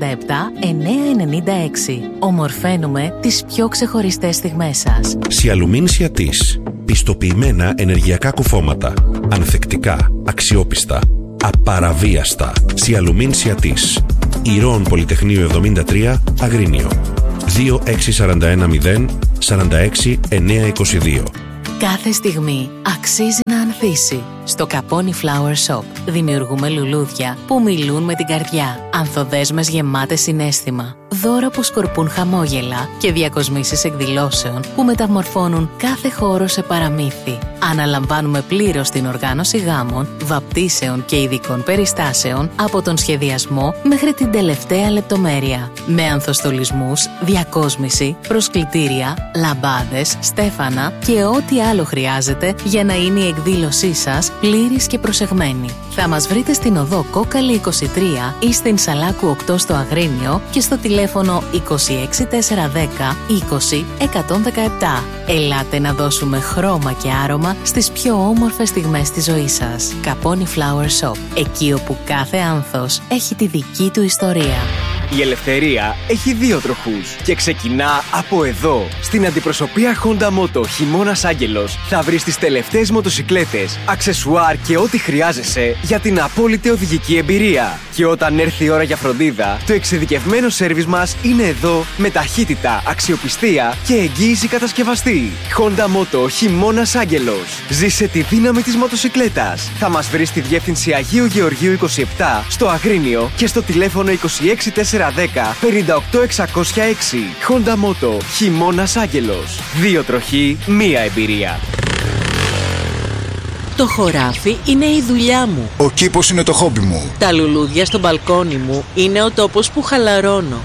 επτά εννιακόσια ενενήντα έξι. Ομορφαίνουμε τις πιο ξεχωριστές στιγμές σας. Σιαλουμίνσια της. Πιστοποιημένα ενεργειακά κουφώματα. Ανθεκτικά, αξιόπιστα, απαραβίαστα. Σιαλουμίνσια της. Ηρώων Πολυτεχνείου εβδομήντα τρία, Αγρίνιο. δύο έξι τέσσερα ένα μηδέν τέσσερα έξι εννιά δύο δύο. Κάθε στιγμή αξίζει να ανθίσει. Στο Caponi Flower Shop δημιουργούμε λουλούδια που μιλούν με την καρδιά. Ανθοδέσμες γεμάτες συναίσθημα. Δώρα που σκορπούν χαμόγελα και διακοσμήσεις εκδηλώσεων που μεταμορφώνουν κάθε χώρο σε παραμύθι. Αναλαμβάνουμε πλήρως την οργάνωση γάμων, βαπτίσεων και ειδικών περιστάσεων από τον σχεδιασμό μέχρι την τελευταία λεπτομέρεια. Με ανθοστολισμούς, διακόσμηση, προσκλητήρια, λαμπάδες, στέφανα και ό,τι άλλο χρειάζεται για να είναι η εκδήλωσή σας πλήρης και προσεγμένη. Θα μας βρείτε στην οδό Κόκαλη είκοσι τρία ή στην Σαλάκου οκτώ στο Αγρίνιο και στο τηλέφωνο είκοσι έξι τετρακόσια δέκα είκοσι εκατόν δεκαεπτά. Ελάτε να δώσουμε χρώμα και άρωμα στις πιο όμορφες στιγμές της ζωής σας. Caponi Flower Shop, εκεί όπου κάθε άνθος έχει τη δική του ιστορία. Η ελευθερία έχει δύο τροχούς και ξεκινά από εδώ. Στην αντιπροσωπεία Honda Moto Χειμώνας Άγγελος θα βρεις τις τελευταίες μοτοσικλέτες, αξεσουάρ και ό,τι χρειάζεσαι για την απόλυτη οδηγική εμπειρία. Και όταν έρθει η ώρα για φροντίδα, το εξειδικευμένο σέρβις μας είναι εδώ με ταχύτητα, αξιοπιστία και εγγύηση κατασκευαστή. Honda Moto Χειμώνας Άγγελος. Ζήσε τη δύναμη της μοτοσικλέτας. Θα μας βρεις στη διεύθυνση Αγίου Γεωργίου είκοσι επτά στο Αγρίνιο και στο τηλέφωνο είκοσι έξι τετρακόσια δέκα πενήντα οκτώ εξακόσια έξι. Honda Moto Χειμώνας Άγγελος. Δύο τροχοί, μία εμπειρία. Το χωράφι είναι η δουλειά μου. Ο κήπος είναι το χόμπι μου. Τα λουλούδια στο μπαλκόνι μου είναι ο τόπος που χαλαρώνω.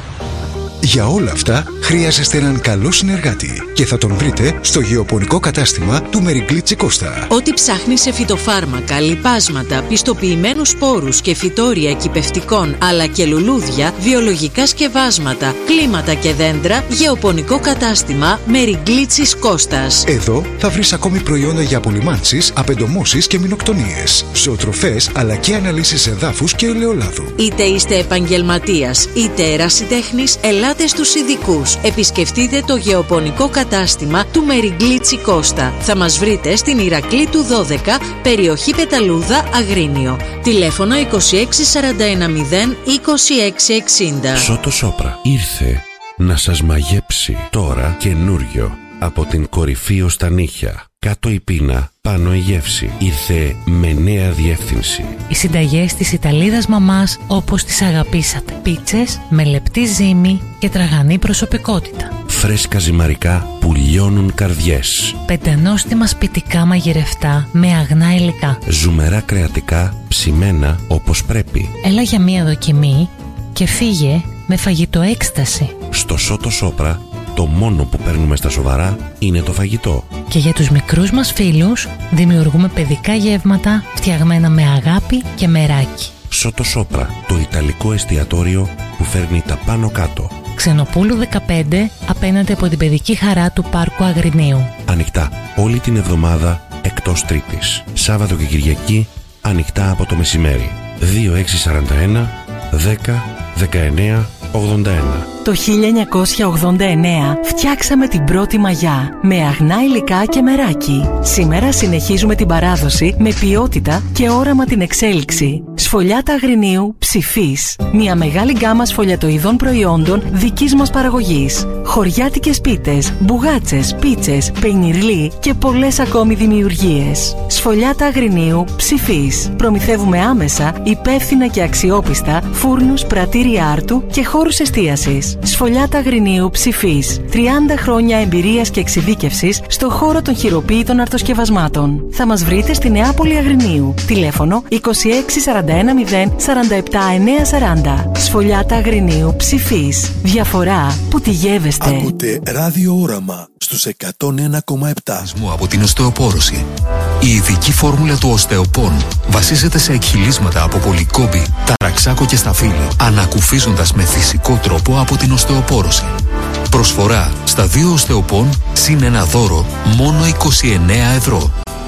Για όλα αυτά χρειάζεστε έναν καλό συνεργάτη και θα τον βρείτε στο γεωπονικό κατάστημα του Μεριγκλίτσι Κώστα. Ό,τι ψάχνει σε φυτοφάρμακα, λιπάσματα, πιστοποιημένους σπόρους και φυτόρια κυπευτικών αλλά και λουλούδια, βιολογικά σκευάσματα, κλίματα και δέντρα, γεωπονικό κατάστημα Μεριγκλίτσι Κώστας. Εδώ θα βρεις ακόμη προϊόντα για απολυμάνσεις, απεντομώσεις και μηνοκτονίες, ζωοτροφές αλλά και αναλύσεις εδάφους και ελαιολάδου. Είτε είστε επαγγελματίας είτε ερασιτέχνης, ελάτε στους ειδικούς. Επισκεφτείτε το γεωπονικό κατάστημα του Μεριγκλίτσι Κώστα. Θα μας βρείτε στην Ηρακλή του δώδεκα, περιοχή Πεταλούδα, Αγρίνιο. Τηλέφωνο είκοσι έξι σαράντα ένα μηδέν είκοσι έξι εξήντα. Σότο Σόπρα ήρθε να σας μαγέψει τώρα καινούριο από την κορυφή ως τα νύχια. Κάτω η πείνα, πάνω η γεύση. Ήρθε με νέα διεύθυνση. Οι συνταγές της Ιταλίδας μαμάς όπως τις αγαπήσατε. Πίτσες με λεπτή ζύμη και τραγανή προσωπικότητα. Φρέσκα ζυμαρικά που λιώνουν καρδιές. Πεντανόστιμα σπιτικά μαγειρευτά με αγνά υλικά. Ζουμερά κρεατικά ψημένα όπως πρέπει. Έλα για μία δοκιμή και φύγε με φαγητό έκσταση. Στο Σότο Σόπρα το μόνο που παίρνουμε στα σοβαρά είναι το φαγητό. Και για τους μικρούς μας φίλους δημιουργούμε παιδικά γεύματα φτιαγμένα με αγάπη και μεράκι. Σότο Σόπρα, το ιταλικό εστιατόριο που φέρνει τα πάνω κάτω. Ξενοπούλου δεκαπέντε, απέναντι από την παιδική χαρά του Πάρκου Αγρινίου. Ανοιχτά όλη την εβδομάδα εκτός Τρίτης. Σάββατο και Κυριακή ανοιχτά από το μεσημέρι. δύο έξι τέσσερα ένα δέκα δεκαεννιά ογδόντα ένα. Το χίλια εννιακόσια ογδόντα εννέα φτιάξαμε την πρώτη μαγιά με αγνά υλικά και μεράκι. Σήμερα συνεχίζουμε την παράδοση με ποιότητα και όραμα την εξέλιξη. Σφολιάτα Αγρινίου Ψηφής. Μια μεγάλη γκάμα σφολιατοειδών προϊόντων δικής μας παραγωγής. Χωριάτικες πίτες, μπουγάτσες, πίτσες, πενιρλί και πολλές ακόμη δημιουργίες. Σφολιάτα Αγρινίου Ψηφής. Προμηθεύουμε άμεσα, υπεύθυνα και αξιόπιστα φούρνους, πρατήρια άρτου και χώρους εστίασης. Σφολιάτα Αγρινίου Ψηφής. τριάντα χρόνια εμπειρίας και εξειδίκευσης στον χώρο των χειροποίητων αρτοσκευασμάτων. Θα μας βρείτε στη Νεάπολη Αγρινίου. Τηλέφωνο είκοσι έξι σαράντα ένα μηδέν σαράντα επτά εννιακόσια σαράντα. Σφολιάτα Αγρινίου Ψηφής. Διαφορά που τη γεύεστε. Ακούτε ράδιο όραμα στους εκατόν ένα κόμμα επτά. Από την οστεοπόρωση. Η ειδική φόρμουλα του Οστεοπών βασίζεται σε εκχυλίσματα από πολυκόμπη, ταραξάκο και σταφύλι, ανακουφίζοντας με φυσικό τρόπο από την οστεοπόρωση. Προσφορά στα δύο Οστεοπών συν ένα δώρο μόνο είκοσι εννέα ευρώ.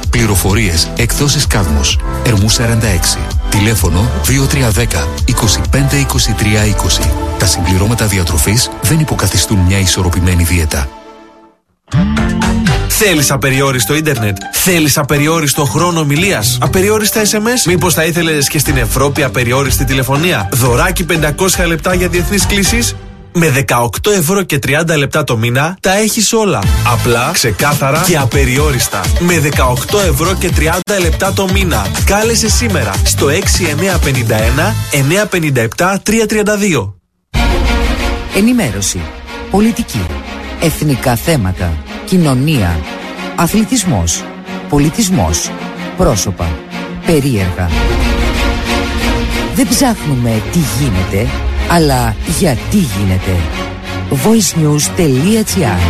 Πληροφορίες εκδόσεις Κάδμος. Ερμού σαράντα έξι. Τηλέφωνο δύο τρία ένα μηδέν είκοσι πέντε είκοσι τρία είκοσι. Τα συμπληρώματα διατροφής δεν υποκαθιστούν μια ισορροπημένη δίαιτα. Θέλεις απεριόριστο ίντερνετ? Θέλεις απεριόριστο χρόνο ομιλίας? Απεριόριστα ες εμ ες? Μήπως θα ήθελες και στην Ευρώπη απεριόριστη τηλεφωνία? Δωράκι πεντακόσια λεπτά για διεθνείς κλήσεις? Με δεκαοκτώ ευρώ και τριάντα λεπτά το μήνα τα έχεις όλα. Απλά, ξεκάθαρα και απεριόριστα. Με δεκαοκτώ ευρώ και τριάντα λεπτά το μήνα. Κάλεσε σήμερα στο έξι εννιά πέντε ένα εννιά πέντε επτά τρία τρία δύο. Ενημέρωση, πολιτική, εθνικά θέματα, κοινωνία, αθλητισμός, πολιτισμός, πρόσωπα, περίεργα. Δεν ψάχνουμε τι γίνεται, αλλά γιατί γίνεται. voicenews τελεία gr.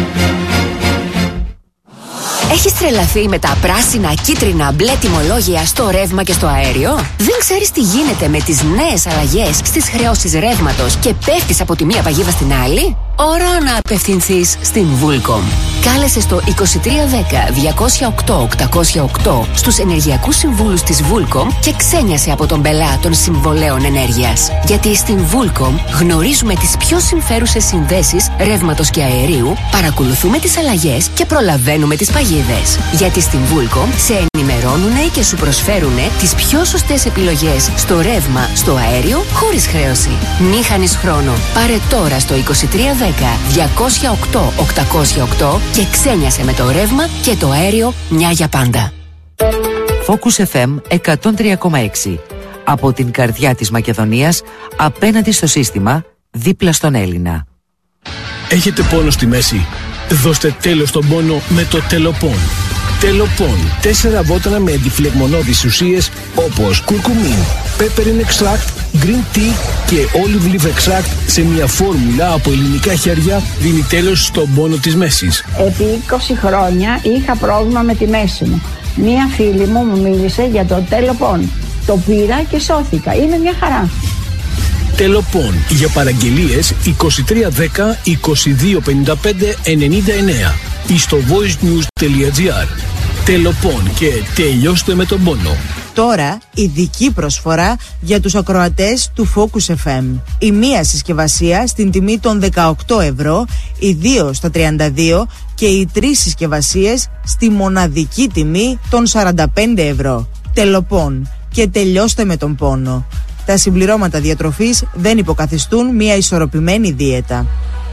Έχεις τρελαθεί με τα πράσινα, κίτρινα, μπλε τιμολόγια στο ρεύμα και στο αέριο? Δεν ξέρεις τι γίνεται με τις νέες αλλαγές στις χρεώσεις ρεύματος και πέφτεις από τη μία παγίδα στην άλλη? Ώρα να απευθυνθείς στην Vulcom. Κάλεσε στο είκοσι τρία δέκα διακόσια οκτώ οκτακόσια οκτώ στους ενεργειακούς συμβούλους της Vulcom και ξένιασε από τον πελά των συμβολέων ενέργειας. Γιατί στην Vulcom γνωρίζουμε τις πιο συμφέρουσες συνδέσεις ρεύματος και αερίου, παρακολουθούμε τις αλλαγές και προλαβαίνουμε τις παγίδες. Γιατί στην Vulcom σε ενημερώνουνε και σου προσφέρουνε τις πιο σωστές επιλογές στο ρεύμα, στο αέριο, χωρίς χρέωση. Μη χάνεις χρόνο. Πάρε τώρα στο είκοσι τρία δέκα διακόσια οκτώ οκτακόσια οκτώ και ξένιασε με το ρεύμα και το αέριο μια για πάντα. Focus εφ εμ εκατόν τρία κόμμα έξι. Από την καρδιά της Μακεδονίας, απέναντι στο σύστημα, δίπλα στον Έλληνα. Έχετε πόνο στη μέση? Δώστε τέλος στον πόνο με το Τελοπών. Τελοπών. Τέσσερα βότανα με αντιφλεγμονώδεις ουσίες όπως κουρκουμίν, pepperine extract, green tea και olive leaf extract σε μια φόρμουλα από ελληνικά χέρια δίνει τέλος στον πόνο της μέσης. Επί είκοσι χρόνια είχα πρόβλημα με τη μέση μου. Μία φίλη μου μου μίλησε για το Τελοπών. Το πήρα και σώθηκα. Είναι μια χαρά. Τελοπών. Για παραγγελίες είκοσι τρία δέκα είκοσι δύο πενήντα πέντε ενενήντα εννέα ή στο voicenews τελεία gr. Τελοπών και τελειώστε με τον πόνο. Τώρα ειδική προσφορά για τους ακροατές του Focus εφ εμ. Η μία συσκευασία στην τιμή των δεκαοκτώ ευρώ, οι δύο στα τριάντα δύο και οι τρεις συσκευασίες στη μοναδική τιμή των σαράντα πέντε ευρώ. Τελοπών και τελειώστε με τον πόνο. Τα συμπληρώματα διατροφής δεν υποκαθιστούν μια ισορροπημένη δίαιτα.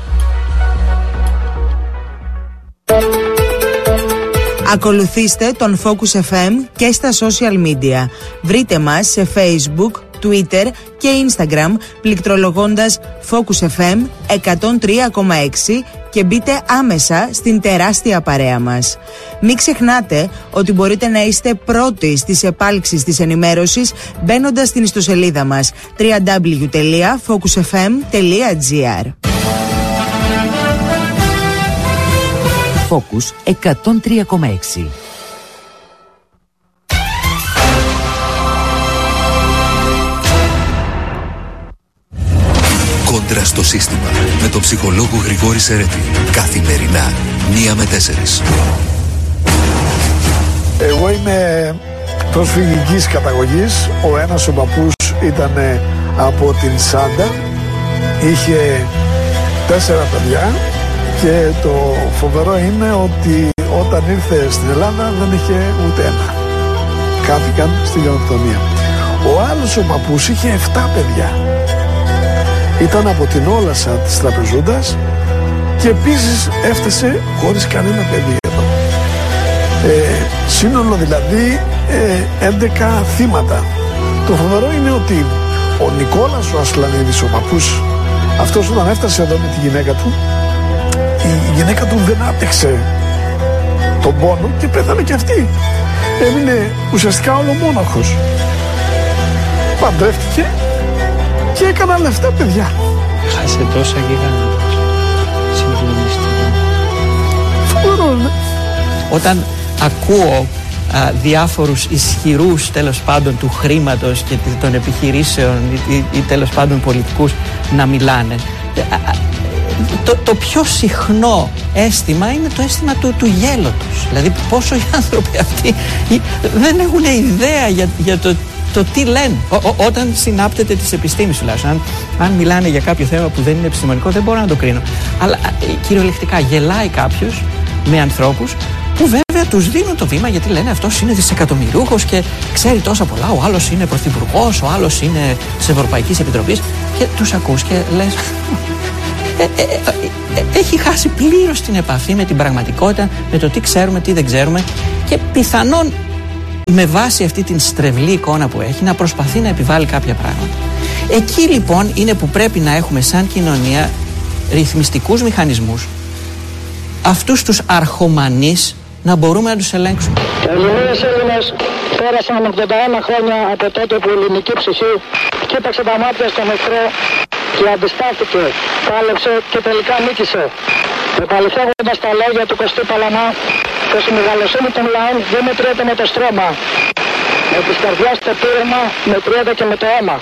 Ακολουθήστε τον Focus εφ εμ και στα social media. Βρείτε μας σε Facebook, Twitter και Instagram πληκτρολογώντας Focus εφ εμ εκατόν τρία κόμμα έξι και μπείτε άμεσα στην τεράστια παρέα μας. Μην ξεχνάτε ότι μπορείτε να είστε πρώτοι στις επάλξεις της ενημέρωσης μπαίνοντας στην ιστοσελίδα μας double-u double-u double-u τελεία focus f m τελεία gr. Focus εκατόν τρία κόμμα έξι. Κόντρα στο σύστημα με τον ψυχολόγο Γρηγόρη Σερέτη. Καθημερινά, μία με τέσσερις. Εγώ είμαι προσφυγικής καταγωγής. Ο ένας ο παππούς ήταν από την Σάντα. Είχε τέσσερα παιδιά και το φοβερό είναι ότι όταν ήρθε στην Ελλάδα δεν είχε ούτε ένα. Κάθηκαν στη γενοκτονία. Ο άλλος ο παππούς είχε εφτά παιδιά. Ήταν από την Όλασσα της Τραπεζούντας και επίσης έφτασε χωρίς κανένα παιδί εδώ. Ε, σύνολο δηλαδή ε, έντεκα θύματα. Το φοβερό είναι ότι ο Νικόλας ο Ασλανίδης, ο παππούς, αυτός όταν έφτασε εδώ με τη γυναίκα του, η γυναίκα του δεν άπτυξε τον πόνο και πέθανε και αυτή. Έμεινε ουσιαστικά ολομόναχος. Παντρεύτηκε και έκανα λεφτά παιδιά. Χάσε τόσα και έκανε συγκλονιστικό. Φοβερό, ναι. Όταν ακούω α, διάφορους ισχυρούς τέλος πάντων του χρήματος και των επιχειρήσεων ή, ή, ή τέλος πάντων πολιτικούς να μιλάνε, α, α, το, το πιο συχνό αίσθημα είναι το αίσθημα του, του γέλωτος. Δηλαδή πόσο οι άνθρωποι αυτοί δεν έχουν ιδέα για, για το, το τι λένε. Ό, ό, όταν συνάπτεται της επιστήμης τουλάχιστον. Αν, αν μιλάνε για κάποιο θέμα που δεν είναι επιστημονικό δεν μπορώ να το κρίνω. Αλλά κυριολεκτικά γελάει κάποιος με ανθρώπους που βέβαια τους δίνουν το βήμα γιατί λένε αυτός είναι δισεκατομμυρούχος και ξέρει τόσα πολλά, ο άλλος είναι πρωθυπουργός, ο άλλος είναι της Ευρωπαϊκής Επιτροπής και τους ακούς και λες ε, ε, ε, ε, έχει χάσει πλήρως την επαφή με την πραγματικότητα, με το τι ξέρουμε, τι δεν ξέρουμε και πιθανόν με βάση αυτή την στρεβλή εικόνα που έχει να προσπαθεί να επιβάλλει κάποια πράγματα. Εκεί λοιπόν είναι που πρέπει να έχουμε σαν κοινωνία ρυθμιστικούς μηχανισμούς, αυτούς τους αρχομανείς να μπορούμε να τους ελέγξουμε. Ελληνίες Έλληνες πέρασαν ογδόντα ένα χρόνια από τότε που η ελληνική ψυχή κοίταξε τα μάτια στον εχθρό και αντιστάθηκε, πάλεψε και τελικά νίκησε. Επαληθεύοντας τα λόγια του Κωστή Παλαμά, πως η μεγαλοσύνη των λαών δεν μετριέται με το στρώμα. Με τις καρδιάς το πείρεμα μετριέται και με το αίμα.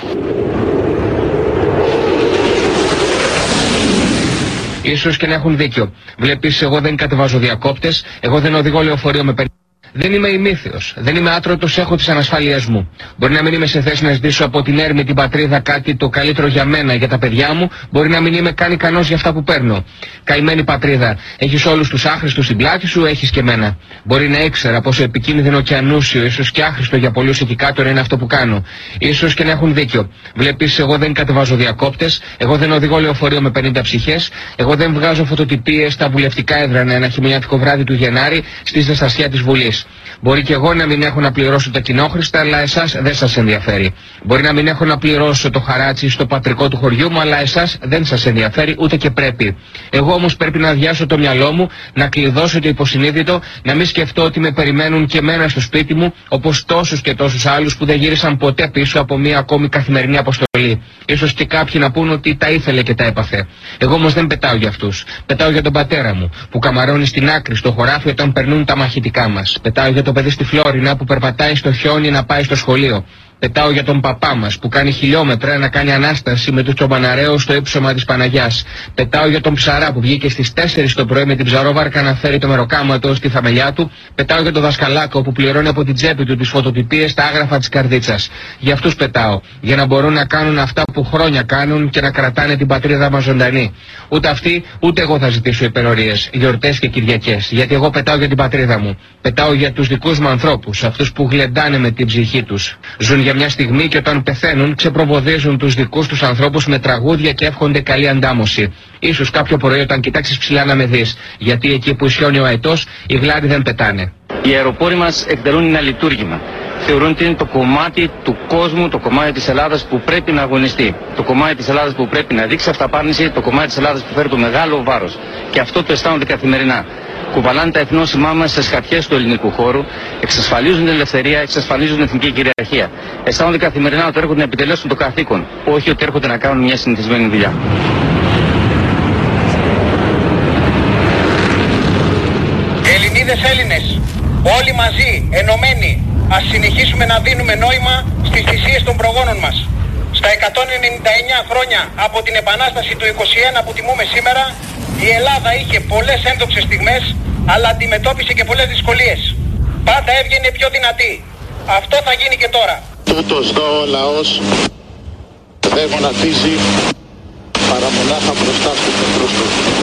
Ίσως και να έχουν δίκιο. Βλέπεις, εγώ δεν κατεβάζω διακόπτες, εγώ δεν οδηγώ λεωφορείο με περίπτωση. Δεν είμαι ημίθεος, δεν είμαι άτρωτος, έχω τις ανασφάλειές μου. Μπορεί να μην είμαι σε θέση να ζητήσω από την έρμη την πατρίδα κάτι το καλύτερο για μένα, για τα παιδιά μου, μπορεί να μην είμαι καν ικανός για αυτά που παίρνω. Καημένη πατρίδα, έχεις όλους τους άχρηστους στην πλάτη σου, έχεις και μένα. Μπορεί να ήξερα πόσο επικίνδυνο και ανούσιο, ίσως και άχρηστο για πολλούς εκεί κάτω είναι αυτό που κάνω. Ίσως και να έχουν δίκιο. Βλέπεις, εγώ δεν κατεβάζω διακόπτες, εγώ δεν οδηγώ λεωφορείο με πενήντα ψυχές, εγώ δεν βγάζω φωτοτυπίες στα βουλευτικά έδρανα ένα χειμωνιάτικο βράδυ του Γενάρη στη ζεστασιά της Βουλής. Μπορεί και εγώ να μην έχω να πληρώσω τα κοινόχρηστα, αλλά εσάς δεν σας ενδιαφέρει. Μπορεί να μην έχω να πληρώσω το χαράτσι στο πατρικό του χωριού μου, αλλά εσάς δεν σας ενδιαφέρει, ούτε και πρέπει. Εγώ όμως πρέπει να αδειάσω το μυαλό μου, να κλειδώσω το υποσυνείδητο, να μην σκεφτώ ότι με περιμένουν και εμένα στο σπίτι μου, όπως τόσους και τόσους άλλους που δεν γύρισαν ποτέ πίσω από μία ακόμη καθημερινή αποστολή. Ίσως και κάποιοι να πούν ότι τα ήθελε και τα έπαθε. Εγώ όμως δεν πετάω για αυτούς. Πετάω για τον πατέρα μου, που καμαρώνει στην άκρη στο χωράφι όταν περνούν τα μαχητικά μας. Πετάω για το παιδί στη Φλόρινα που περπατάει στο χιόνι να πάει στο σχολείο. Πετάω για τον παπά μας που κάνει χιλιόμετρα να κάνει ανάσταση με τους τσομπαναραίους στο ύψωμα της Παναγιάς. Πετάω για τον ψαρά που βγήκε στις τέσσερις το πρωί με την ψαρόβαρκα να φέρει το μεροκάματο στη θαμελιά του. Πετάω για τον δασκαλάκο που πληρώνει από την τσέπη του τις φωτοτυπίες στα άγραφα της καρδίτσας. Για αυτούς πετάω. Για να μπορούν να κάνουν αυτά που χρόνια κάνουν και να κρατάνε την πατρίδα μας ζωντανή. Ούτε αυτοί ούτε εγώ θα ζητήσω υπερορίες, γιορτές και Κυριακές. Γιατί εγώ πετάω για την πατρίδα μου. Πετάω για τους δικούς μου ανθρώπους, αυτούς που γλεντάνε με την ψυχή τους. Ζουν για μια στιγμή και όταν πεθαίνουν ξεπροβοδίζουν τους δικούς τους ανθρώπους με τραγούδια και εύχονται καλή αντάμωση. Ίσως κάποιο πρωί όταν κοιτάξεις ψηλά να με δεις, γιατί εκεί που ισιώνει ο αετός οι γλάροι δεν πετάνε. Οι αεροπόροι μας εκτελούν ένα λειτουργήμα. Θεωρούν ότι είναι το κομμάτι του κόσμου, το κομμάτι της Ελλάδας που πρέπει να αγωνιστεί. Το κομμάτι της Ελλάδας που πρέπει να δείξει αυταπάρνηση, το κομμάτι της Ελλάδας που φέρει το μεγάλο βάρος. Και αυτό το αισθάνονται καθημερινά. Κουβαλάνε τα εθνόσημά μας στις χαρτιές του ελληνικού χώρου, εξασφαλίζουν την ελευθερία, εξασφαλίζουν την εθνική κυριαρχία. Αισθάνονται καθημερινά ότι έρχονται να επιτελέσουν το καθήκον, όχι ότι έρχονται να κάνουν μια συνηθισμένη δουλειά. Ελληνίδες Έλληνες, όλοι μαζί, ενωμένοι, ας συνεχίσουμε να δίνουμε νόημα στις θυσίες των προγόνων μας. Στα εκατόν ενενήντα εννέα χρόνια από την Επανάσταση του είκοσι ένα που τιμούμε σήμερα, η Ελλάδα είχε πολλές ένδοξες στιγμές, αλλά αντιμετώπισε και πολλές δυσκολίες. Πάντα έβγαινε πιο δυνατή. Αυτό θα γίνει και τώρα. Τούτος δω ο λαός δεν γονατίζει παρά μονάχα μπροστά στους εχθρούς του.